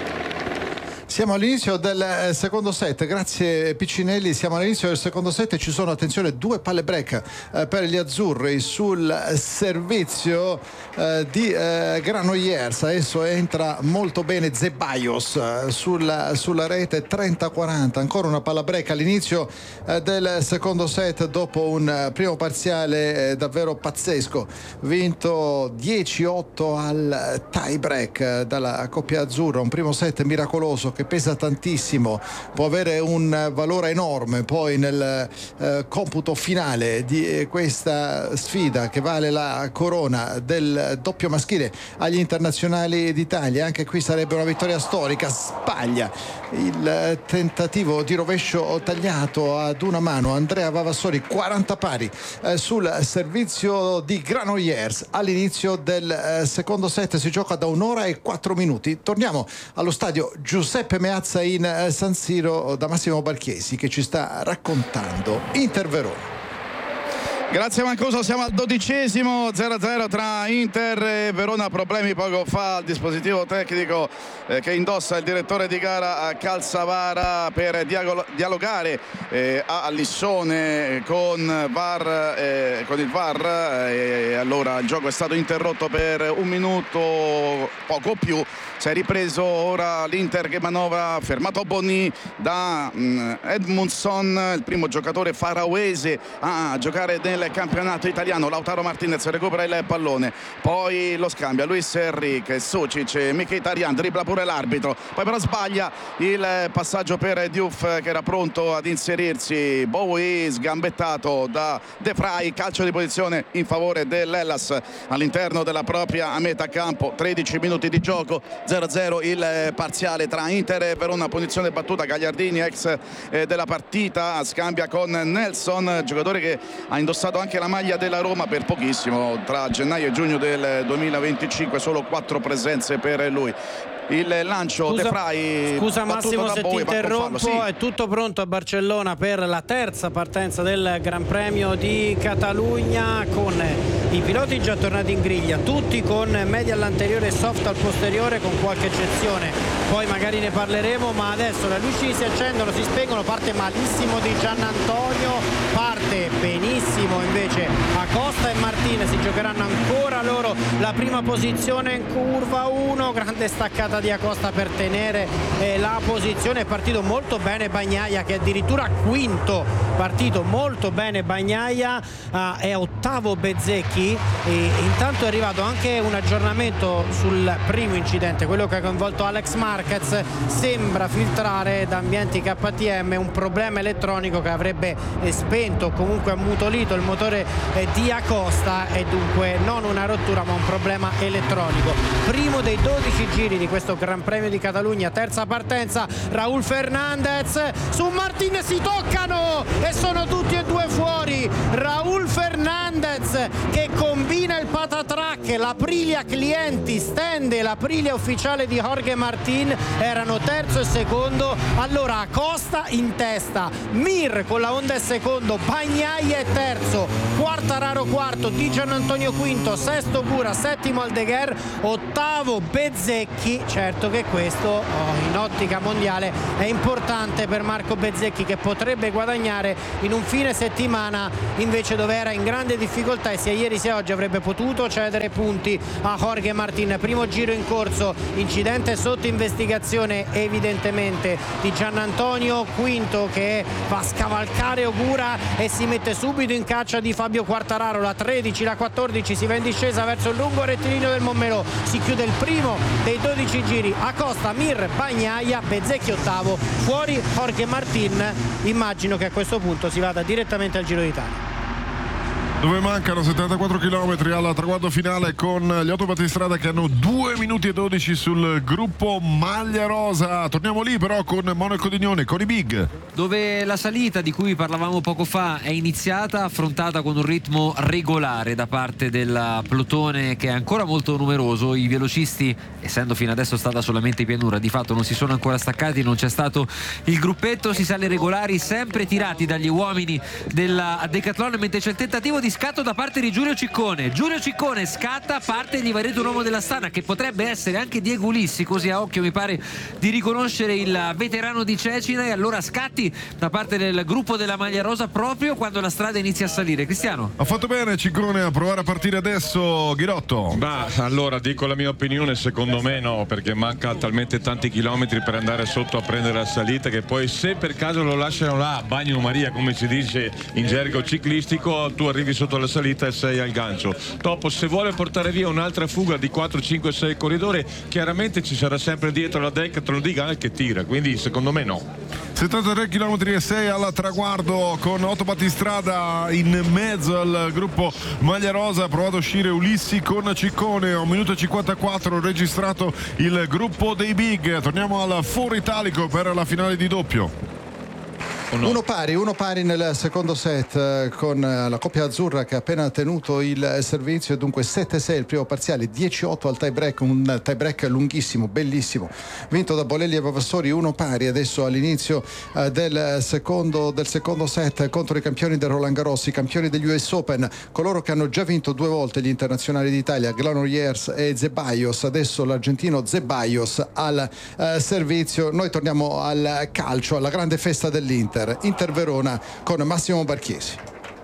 Siamo all'inizio del secondo set, grazie Piccinelli, siamo all'inizio del secondo set e ci sono, attenzione, due palle break eh, per gli azzurri sul servizio eh, di eh, Granollers. Adesso entra molto bene Zeballos eh, sulla, sulla rete, trenta quaranta, ancora una palla break all'inizio eh, del secondo set dopo un eh, primo parziale eh, davvero pazzesco, vinto dieci otto al tie break eh, dalla coppia azzurra, un primo set miracoloso che pesa tantissimo, può avere un valore enorme poi nel eh, computo finale di eh, questa sfida che vale la corona del doppio maschile agli internazionali d'Italia. Anche qui sarebbe una vittoria storica. Sbaglia il eh, tentativo di rovescio tagliato ad una mano Andrea Vavassori, quaranta pari eh, sul servizio di Granollers all'inizio del eh, secondo set. Si gioca da un'ora e quattro minuti. Torniamo allo stadio Giuseppe Meazza in San Siro da Massimo Barchiesi che ci sta raccontando Inter Verona. Grazie Mancuso, siamo al dodicesimo, zero a zero tra Inter e Verona. Problemi poco fa al dispositivo tecnico eh, che indossa il direttore di gara Calzavara per dialo- dialogare eh, a Lissone con, V A R, eh, con il V A R eh, e allora il gioco è stato interrotto per un minuto, poco più. Si è ripreso ora l'Inter che manovra, fermato Bonni da mh, Edmundson, il primo giocatore faroese a giocare nel campionato italiano. Lautaro Martinez recupera il pallone, poi lo scambia Luis Enrique, Sucic, Mkhitaryan, dribbla pure l'arbitro, poi però sbaglia il passaggio per Diouf che era pronto ad inserirsi. Bowie sgambettato da De Vrij, calcio di posizione in favore dell'Hellas all'interno della propria metà campo. Tredici minuti di gioco, zero a zero il parziale tra Inter e Verona. Punizione battuta, Gagliardini ex eh, della partita scambia con Nelson, giocatore che ha indossato anche la maglia della Roma per pochissimo, tra gennaio e giugno del duemilaventicinque, solo quattro presenze per lui. il lancio. Scusa, De Vrij, scusa Massimo se ti interrompo, sì. È tutto pronto a Barcellona per la terza partenza del Gran Premio di Catalogna, con i piloti già tornati in griglia, tutti con media all'anteriore e soft al posteriore, con qualche eccezione, poi magari ne parleremo, ma adesso le luci si accendono, si spengono. Parte malissimo Di Giannantonio, parte benissimo invece Acosta e Martin, si giocheranno ancora loro la prima posizione in curva uno. Grande staccata di Acosta per tenere eh, la posizione. È partito molto bene Bagnaia, che è addirittura quinto, partito molto bene Bagnaia, eh, è ottavo Bezzecchi, e intanto è arrivato anche un aggiornamento sul primo incidente, quello che ha coinvolto Alex Marquez. Sembra filtrare da ambienti K T M un problema elettronico che avrebbe eh, spento o comunque ammutolito il motore eh, di Acosta, e dunque non una rottura ma un problema elettronico. Primo dei dodici giri di questo Gran Premio di Catalogna, terza partenza. Raúl Fernandez su Martin, si toccano e sono tutti e due fuori. Raúl Fernandez che combina il patatrack, l'Aprilia clienti stende l'Aprilia ufficiale di Jorge Martin, erano terzo e secondo. Allora Acosta in testa, Mir con la Honda è secondo, Bagnaia è terzo, Quartararo quarto, Di Giannantonio quinto, sesto Bura, settimo Aldeguer, ottavo Bezzecchi. Certo che questo oh, in ottica mondiale è importante per Marco Bezzecchi, che potrebbe guadagnare in un fine settimana invece dove era in grande difficoltà, e sia ieri sia oggi avrebbe potuto cedere punti a Jorge Martin. Primo giro in corso, incidente sotto investigazione evidentemente di Giannantonio, quinto che va a scavalcare Ogura e si mette subito in caccia di Fabio Quartararo. La tredici, la quattordici si va in discesa verso il lungo rettilineo del Montmelò, si chiude il primo dei dodici giri. Acosta, Mir, Bagnaia, Bezzecchi ottavo, fuori Jorge Martin. Immagino che a questo punto si vada direttamente al Giro d'Italia, dove mancano settantaquattro chilometri al traguardo finale, con gli otto battistrada che hanno due minuti e dodici sul gruppo maglia rosa. Torniamo lì però con Monaco Dignone, con i big, dove la salita di cui parlavamo poco fa è iniziata, affrontata con un ritmo regolare da parte del plotone, che è ancora molto numeroso. I velocisti, essendo fino adesso stata solamente pianura, di fatto non si sono ancora staccati, non c'è stato il gruppetto, si sale regolari, sempre tirati dagli uomini della Decathlon, mentre c'è il tentativo di scatto da parte di Giulio Ciccone. Giulio Ciccone scatta, parte, gli va detto un uomo dell'Astana, che potrebbe essere anche Diego Ulissi, così a occhio mi pare di riconoscere il veterano di Cecina, e allora scatti da parte del gruppo della maglia rosa proprio quando la strada inizia a salire. Cristiano? Ha fatto bene Ciccone a provare a partire adesso, Ghirotto? Bah, allora dico la mia opinione, secondo me no, perché manca talmente tanti chilometri per andare sotto a prendere la salita, che poi se per caso lo lasciano là, bagno Maria come si dice in gergo ciclistico, tu arrivi sotto la salita e sei al gancio. Dopo, se vuole portare via un'altra fuga di quattro, cinque, sei corridori, chiaramente ci sarà sempre dietro la Decathlon di Ganal che tira, quindi secondo me no. settantatré chilometri e sei al traguardo, con otto battistrada in mezzo al gruppo maglia rosa. Ha provato a uscire Ulissi con Ciccone, a un minuto e cinquantaquattro registrato il gruppo dei big. Torniamo al foro italico per la finale di doppio. No? Uno pari, uno pari nel secondo set, eh, con la coppia azzurra che ha appena tenuto il servizio, e dunque sette sei il primo parziale, dieci otto al tie break, un tie break lunghissimo, bellissimo, vinto da Bolelli e Vavassori. Uno pari adesso all'inizio eh, del, secondo, del secondo set contro i campioni del Roland Garros, i campioni degli U S Open, coloro che hanno già vinto due volte gli internazionali d'Italia, Granollers e Zeballos. Adesso l'argentino Zeballos al eh, servizio. Noi torniamo al calcio, alla grande festa dell'Inter. Inter Verona con Massimo Barchiesi.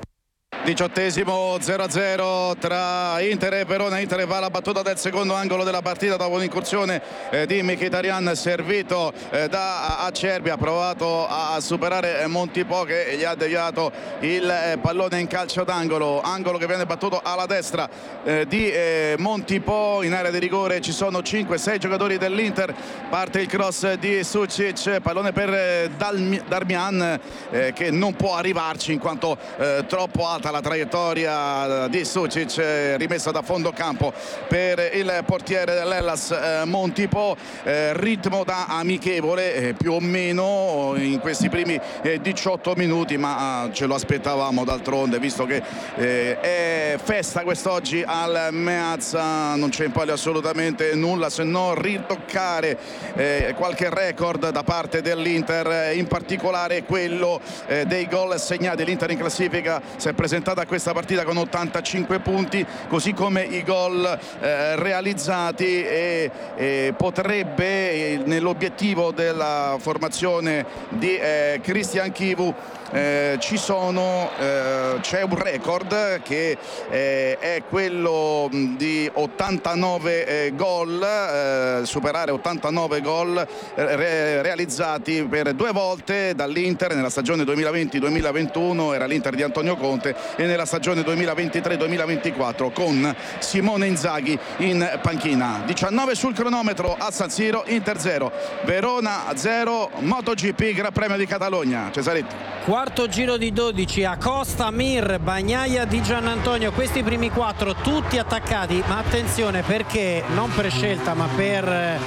Diciottesimo zero a zero tra Inter e Verona. Inter va alla battuta del secondo angolo della partita dopo un'incursione eh, di Mkhitaryan, servito eh, da Acerbi, ha provato a superare Montipò che gli ha deviato il eh, pallone in calcio d'angolo, angolo che viene battuto alla destra eh, di eh, Montipò. In area di rigore ci sono cinque sei giocatori dell'Inter, parte il cross di Sucic, pallone per eh, Darmian eh, che non può arrivarci in quanto eh, troppo alta la la traiettoria di Sucic, rimessa da fondo campo per il portiere dell'Hellas eh, Montipò, eh, ritmo da amichevole eh, più o meno in questi primi eh, diciotto minuti, ma eh, ce lo aspettavamo d'altronde, visto che eh, è festa quest'oggi al Meazza, non c'è in palio assolutamente nulla se non ritoccare eh, qualche record da parte dell'Inter, in particolare quello eh, dei gol segnati. L'Inter in classifica si è presentata a questa partita con ottantacinque punti, così come i gol eh, realizzati, e, e potrebbe eh, nell'obiettivo della formazione di eh, Christian Chivu Eh, ci sono eh, c'è un record che eh, è quello di ottantanove eh, gol, eh, superare ottantanove gol eh, re- realizzati per due volte dall'Inter nella stagione duemilaventi duemilaventuno, era l'Inter di Antonio Conte, e nella stagione duemilaventitré duemilaventiquattro con Simone Inzaghi in panchina. diciannove sul cronometro a San Siro, Inter zero, Verona zero, MotoGP Gran Premio di Catalogna. Cesaretti. Quarto giro di dodici, Acosta, Mir, Bagnaia, Di Giannantonio, questi primi quattro tutti attaccati, ma attenzione perché non per scelta ma per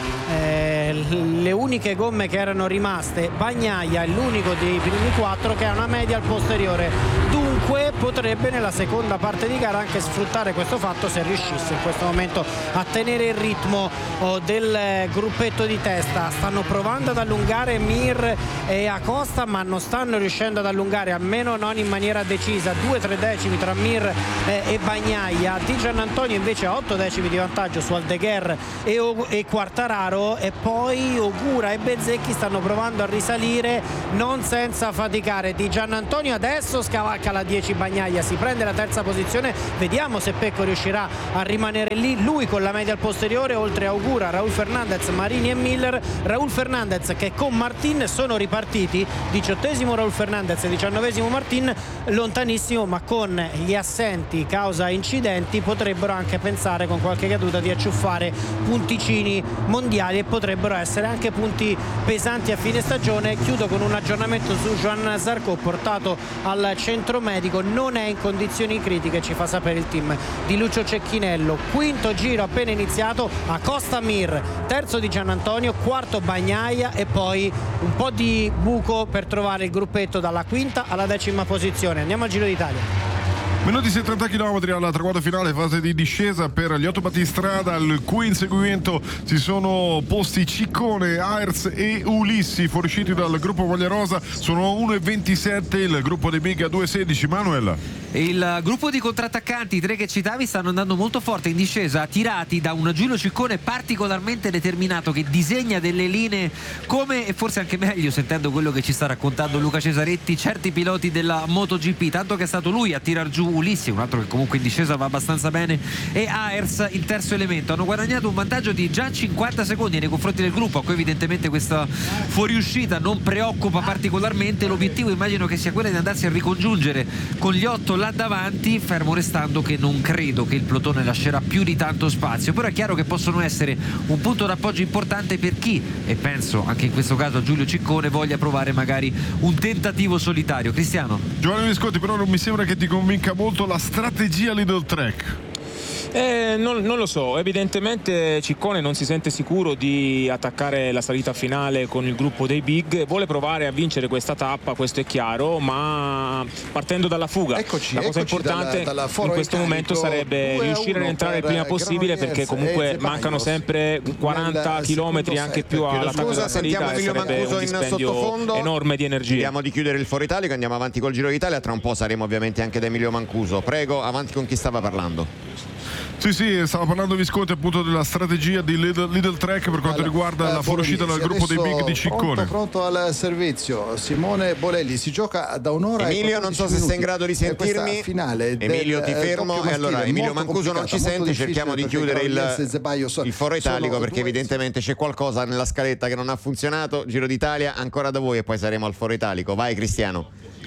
eh, le uniche gomme che erano rimaste, Bagnaia è l'unico dei primi quattro che ha una media al posteriore, dunque potrebbe nella seconda parte di gara anche sfruttare questo fatto se riuscisse in questo momento a tenere il ritmo oh, del gruppetto di testa. Stanno provando ad allungare Mir e Acosta, ma non stanno riuscendo ad allungare, almeno non in maniera decisa, due tre decimi tra Mir eh, e Bagnaia. Di Giannantonio invece ha otto decimi di vantaggio su Aldeguer e, o- e Quartararo, e poi Ogura e Bezzecchi stanno provando a risalire non senza faticare. Di Giannantonio adesso scavalca la dieci Bagnaia, si prende la terza posizione, vediamo se Pecco riuscirà a rimanere lì, lui con la media al posteriore, oltre a Ogura, Raul Fernandez, Marini e Miller. Raul Fernandez che con Martin sono ripartiti, diciottesimo Raul Fernandez e diciannovesimo Martin, lontanissimo, ma con gli assenti causa incidenti potrebbero anche pensare con qualche caduta di acciuffare punticini mondiali, e potrebbero essere anche punti pesanti a fine stagione. Chiudo con un aggiornamento su Joan Zarco, portato al centro medico, non è in condizioni critiche, ci fa sapere il team di Lucio Cecchinello. Quinto giro appena iniziato, Acosta, Mir, terzo Di Giannantonio, quarto Bagnaia, e poi un po' di buco per trovare il gruppetto dalla quinta alla decima posizione. Andiamo al Giro d'Italia. Meno di settanta chilometri alla traguardo finale, fase di discesa per gli otto battistrada, al cui inseguimento si sono posti Ciccone, Aers e Ulissi, fuoriusciti dal gruppo Vagliarosa. Sono uno e ventisette, il gruppo dei Big a due e sedici. Manuel. Il gruppo di contrattaccanti, i tre che citavi, stanno andando molto forte in discesa, tirati da un Giulio Ciccone particolarmente determinato, che disegna delle linee come, e forse anche meglio sentendo quello che ci sta raccontando Luca Cesaretti, certi piloti della MotoGP, tanto che è stato lui a tirar giù Ulissi, un altro che comunque in discesa va abbastanza bene, e Aers il terzo elemento. Hanno guadagnato un vantaggio di già cinquanta secondi nei confronti del gruppo, a cui evidentemente questa fuoriuscita non preoccupa particolarmente. L'obiettivo immagino che sia quello di andarsi a ricongiungere con gli otto là davanti, fermo restando che non credo che il plotone lascerà più di tanto spazio, però è chiaro che possono essere un punto d'appoggio importante per chi, e penso anche in questo caso a Giulio Ciccone, voglia provare magari un tentativo solitario. Cristiano. Giovanni Visconti, però non mi sembra che ti convinca molto la strategia Lidl Trek. Eh, non, non lo so, evidentemente Ciccone non si sente sicuro di attaccare la salita finale con il gruppo dei Big, vuole provare a vincere questa tappa, questo è chiaro, ma partendo dalla fuga. Eccoci, la cosa eccoci importante dalla, dalla in questo momento sarebbe riuscire a rientrare il prima possibile, perché comunque mancano sempre quaranta chilometri anche più alla tappa della salita, e sarebbe un dispendio enorme di energia. Vediamo di chiudere il Foro Italico, andiamo avanti col Giro d'Italia, tra un po' saremo ovviamente anche da Emilio Mancuso. Prego, avanti con chi stava parlando. Sì, sì, stava parlando Visconti appunto della strategia di Lidl, Lidl Trek per quanto allora, riguarda eh, la fuoriuscita dal gruppo dei Big di Ciccone. Pronto, pronto al servizio, Simone Bolelli. Si gioca da un'ora. Emilio, non so se sei in grado di sentirmi. Finale Emilio, del, ti fermo. E allora, Emilio Mancuso non ci sente, cerchiamo di chiudere il, il Foro Italico, perché due... evidentemente c'è qualcosa nella scaletta che non ha funzionato. Giro d'Italia, ancora da voi, e poi saremo al Foro Italico. Vai, Cristiano.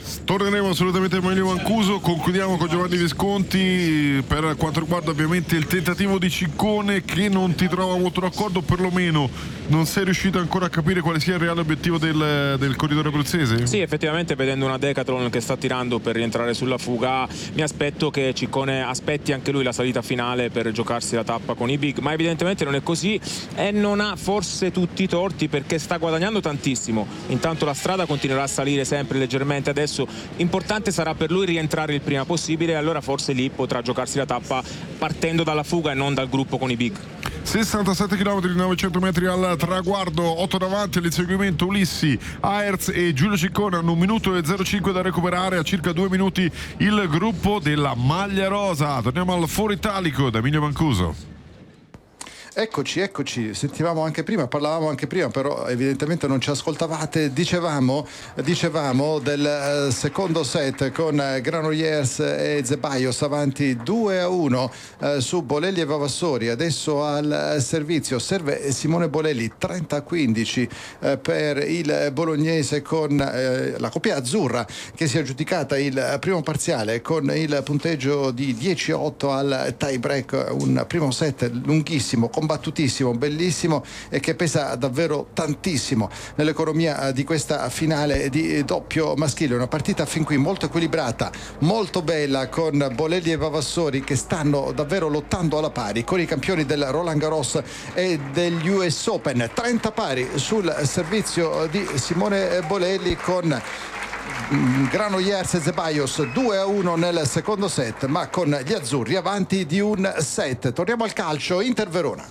Torneremo assolutamente a Emilio Mancuso. Concludiamo con Giovanni Visconti per quanto riguarda ovviamente il tentativo di Ciccone, che non ti trova molto d'accordo, perlomeno non sei riuscito ancora a capire quale sia il reale obiettivo del, del corridore abruzzese? Sì, effettivamente vedendo una Decathlon che sta tirando per rientrare sulla fuga, mi aspetto che Ciccone aspetti anche lui la salita finale per giocarsi la tappa con i big, ma evidentemente non è così e non ha forse tutti i torti, perché sta guadagnando tantissimo. Intanto la strada continuerà a salire sempre leggermente, adesso importante sarà per lui rientrare il prima possibile e allora forse lì potrà giocarsi la tappa partendo dalla fuga e non dal gruppo con i big. sessantasette chilometri, novecento metri al traguardo, otto davanti all'inseguimento Ulissi, Aerts e Giulio Ciccone. Hanno un minuto e zero cinque da recuperare, a circa due minuti il gruppo della maglia rosa. Torniamo al Foro Italico da Emilio Mancuso. Eccoci, eccoci, sentivamo anche prima, parlavamo anche prima, però evidentemente non ci ascoltavate. Dicevamo, dicevamo del secondo set con Granollers e Zeballos avanti due a uno eh, su Bolelli e Vavassori. Adesso al servizio serve Simone Bolelli, trenta a quindici eh, per il bolognese, con eh, la coppia azzurra che si è aggiudicata il primo parziale con il punteggio di dieci a otto al tie break. Un primo set lunghissimo, combattutissimo, bellissimo e che pesa davvero tantissimo nell'economia di questa finale di doppio maschile. Una partita fin qui molto equilibrata, molto bella, con Bolelli e Vavassori che stanno davvero lottando alla pari con i campioni del Roland Garros e degli U S Open. trenta pari sul servizio di Simone Bolelli, con Granollers e Zeballos due a uno nel secondo set, ma con gli azzurri avanti di un set. Torniamo al calcio, Inter Verona.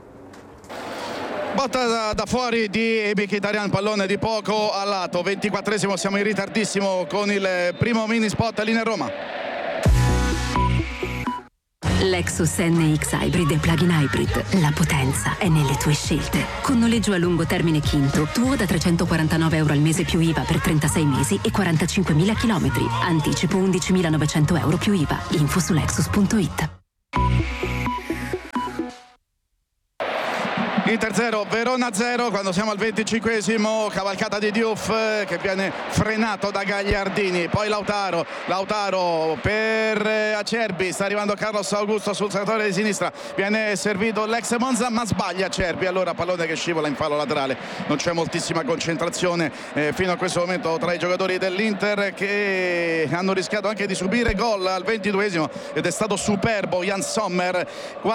Botta da, da fuori di Mkhitaryan, pallone di poco a lato. ventiquattresimo, siamo in ritardissimo con il primo mini spot. Linea Roma. Lexus N X Hybrid e Plug-in Hybrid. La potenza è nelle tue scelte. Con noleggio a lungo termine Quinto, tuo da trecentoquarantanove euro al mese più I V A per trentasei mesi e quarantacinquemila chilometri. Anticipo undicimilanovecento euro più I V A. Info su lexus punto it. Inter zero, Verona zero, quando siamo al venticinquesimo, cavalcata di Diouf che viene frenato da Gagliardini, poi Lautaro, Lautaro per Acerbi, sta arrivando Carlos Augusto sul settore di sinistra, viene servito l'ex Monza ma sbaglia Acerbi, allora pallone che scivola in fallo laterale. Non c'è moltissima concentrazione eh, fino a questo momento tra i giocatori dell'Inter, che hanno rischiato anche di subire gol al ventiduesimo, ed è stato superbo Jan Sommer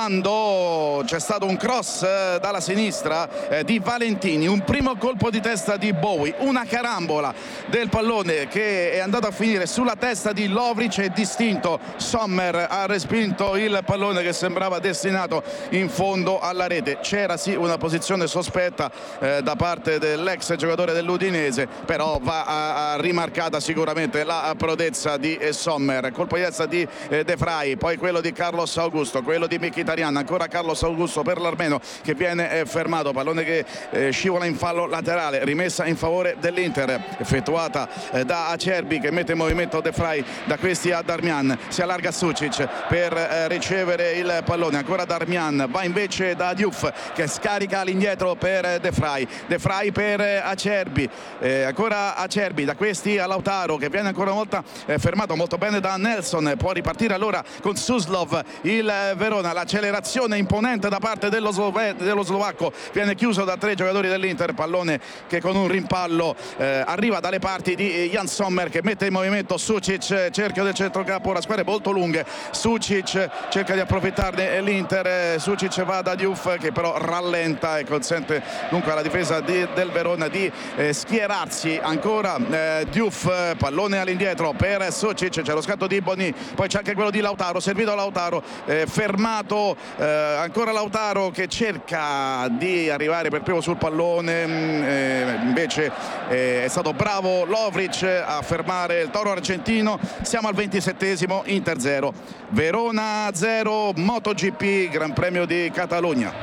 quando c'è stato un cross eh, dalla sinistra eh, di Valentini, un primo colpo di testa di Bowie, una carambola del pallone che è andato a finire sulla testa di Lovric e distinto. Sommer ha respinto il pallone che sembrava destinato in fondo alla rete. C'era sì una posizione sospetta eh, da parte dell'ex giocatore dell'Udinese, però va a, a rimarcata sicuramente la prodezza di eh, Sommer. Colpo di testa di eh, De Vrij, poi quello di Carlos Augusto, quello di Mkhitaryan, ancora Carlos Augusto per l'armeno che viene eh, fermato, pallone che eh, scivola in fallo laterale, rimessa in favore dell'Inter, effettuata eh, da Acerbi che mette in movimento De Vrij, da questi a Darmian, si allarga Sucic per eh, ricevere il pallone, ancora Darmian, va invece da Diouf che scarica all'indietro per De Vrij, De Vrij per eh, Acerbi, eh, ancora Acerbi, da questi a Lautaro che viene ancora una volta eh, fermato molto bene da Nelson, può ripartire allora con Suslov il eh, Verona, l'accelerazione imponente da parte dello, Slove- dello slovacco viene chiuso da tre giocatori dell'Inter, pallone che con un rimpallo eh, arriva dalle parti di Jan Sommer che mette in movimento Sucic, cerchio del centrocampo, ora squadre molto lunghe, Sucic cerca di approfittarne l'Inter, Sucic va da Diouf che però rallenta e consente dunque alla difesa di, del Verona di eh, schierarsi, ancora eh, Diouf, pallone all'indietro per Sucic, c'è lo scatto di Boni, poi c'è anche quello di Lautaro, servito Lautaro, eh, fermato eh, ancora Lautaro che cerca di arrivare per primo sul pallone, eh, invece eh, è stato bravo Lovric a fermare il toro argentino. Siamo al ventisettesimo, Inter zero, Verona zero, MotoGP, Gran Premio di Catalogna.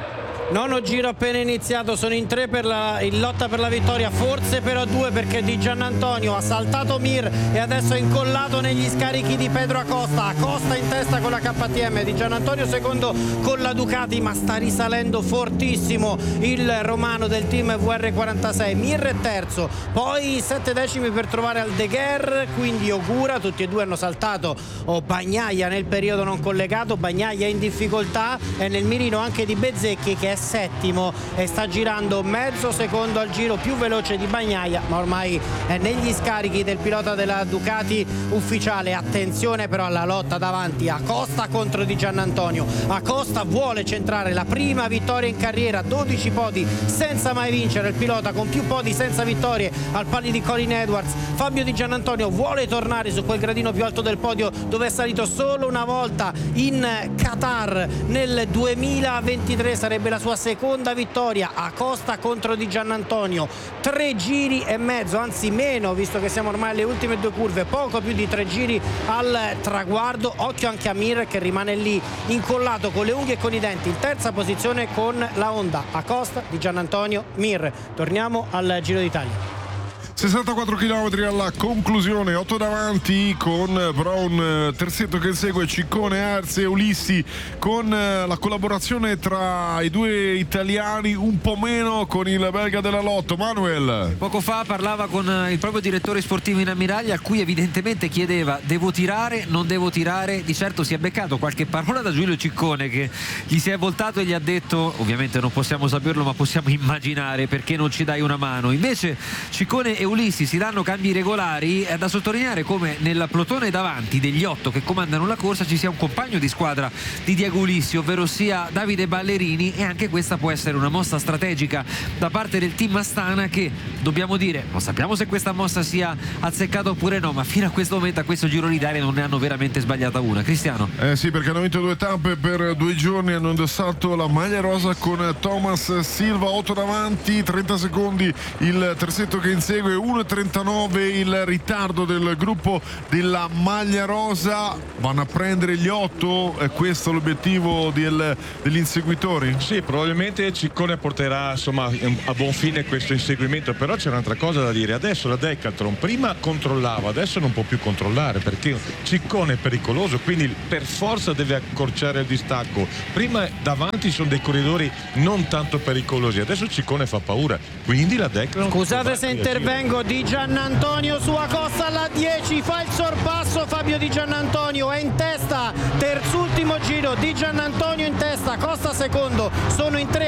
Nono giro appena iniziato, sono in tre per la, in lotta per la vittoria, forse però due, perché Di Giannantonio ha saltato Mir e adesso è incollato negli scarichi di Pedro Acosta. Acosta in testa con la K T M, Di Giannantonio secondo con la Ducati, ma sta risalendo fortissimo il romano del team V R quarantasei. Mir è terzo, poi sette decimi per trovare Aldeguer, quindi Ogura, tutti e due hanno saltato oh, Bagnaia nel periodo non collegato. Bagnaia in difficoltà, è nel mirino anche di Bezzecchi che è settimo e sta girando mezzo secondo al giro più veloce di Bagnaia, ma ormai è negli scarichi del pilota della Ducati ufficiale. Attenzione però alla lotta davanti, Acosta contro Di Giannantonio. Acosta vuole centrare la prima vittoria in carriera, dodici podi senza mai vincere, il pilota con più podi senza vittorie al pali di Colin Edwards. Fabio Di Giannantonio vuole tornare su quel gradino più alto del podio dove è salito solo una volta in Qatar nel duemilaventitré, sarebbe la sua seconda vittoria. Acosta contro Di Giannantonio, tre giri e mezzo, anzi meno, visto che siamo ormai alle ultime due curve, poco più di tre giri al traguardo. Occhio anche a Mir che rimane lì incollato con le unghie e con i denti in terza posizione con la Honda. Acosta, Di Giannantonio, Mir. Torniamo al Giro d'Italia. sessantaquattro chilometri alla conclusione, otto davanti con però un terzetto che segue Ciccone, Arze e Ulissi, con la collaborazione tra i due italiani, un po' meno con il belga della Lotto, Manuel. Poco fa parlava con il proprio direttore sportivo in ammiraglia, a cui evidentemente chiedeva: devo tirare, non devo tirare? Di certo si è beccato qualche parola da Giulio Ciccone, che gli si è voltato e gli ha detto, ovviamente non possiamo saperlo ma possiamo immaginare, perché non ci dai una mano. Invece Ciccone e Ulissi si danno cambi regolari. È da sottolineare come nel plotone davanti degli otto che comandano la corsa ci sia un compagno di squadra di Diego Ulissi, ovvero sia Davide Ballerini, e anche questa può essere una mossa strategica da parte del team Astana, che dobbiamo dire, non sappiamo se questa mossa sia azzeccata oppure no, ma fino a questo momento, a questo Giro d'Italia, non ne hanno veramente sbagliata una. Cristiano? Eh sì, perché hanno vinto due tappe per due giorni, hanno indossato la maglia rosa con Thomas Silva, otto davanti, trenta secondi il terzetto che insegue, uno e trentanove il ritardo del gruppo della maglia rosa. Vanno a prendere gli otto, è questo l'obiettivo del, degli inseguitori? Sì, probabilmente Ciccone porterà insomma a buon fine questo inseguimento, però c'è un'altra cosa da dire. Adesso la Decathlon prima controllava, adesso non può più controllare, perché Ciccone è pericoloso, quindi per forza deve accorciare il distacco. Prima davanti sono dei corridori non tanto pericolosi, adesso Ciccone fa paura, quindi la Decathlon... Scusate se intervengo, Di Giannantonio su Acosta alla dieci, fa il sorpasso Fabio Di Giannantonio, è in testa, terzultimo giro, Di Giannantonio in testa, Acosta secondo, sono in tre.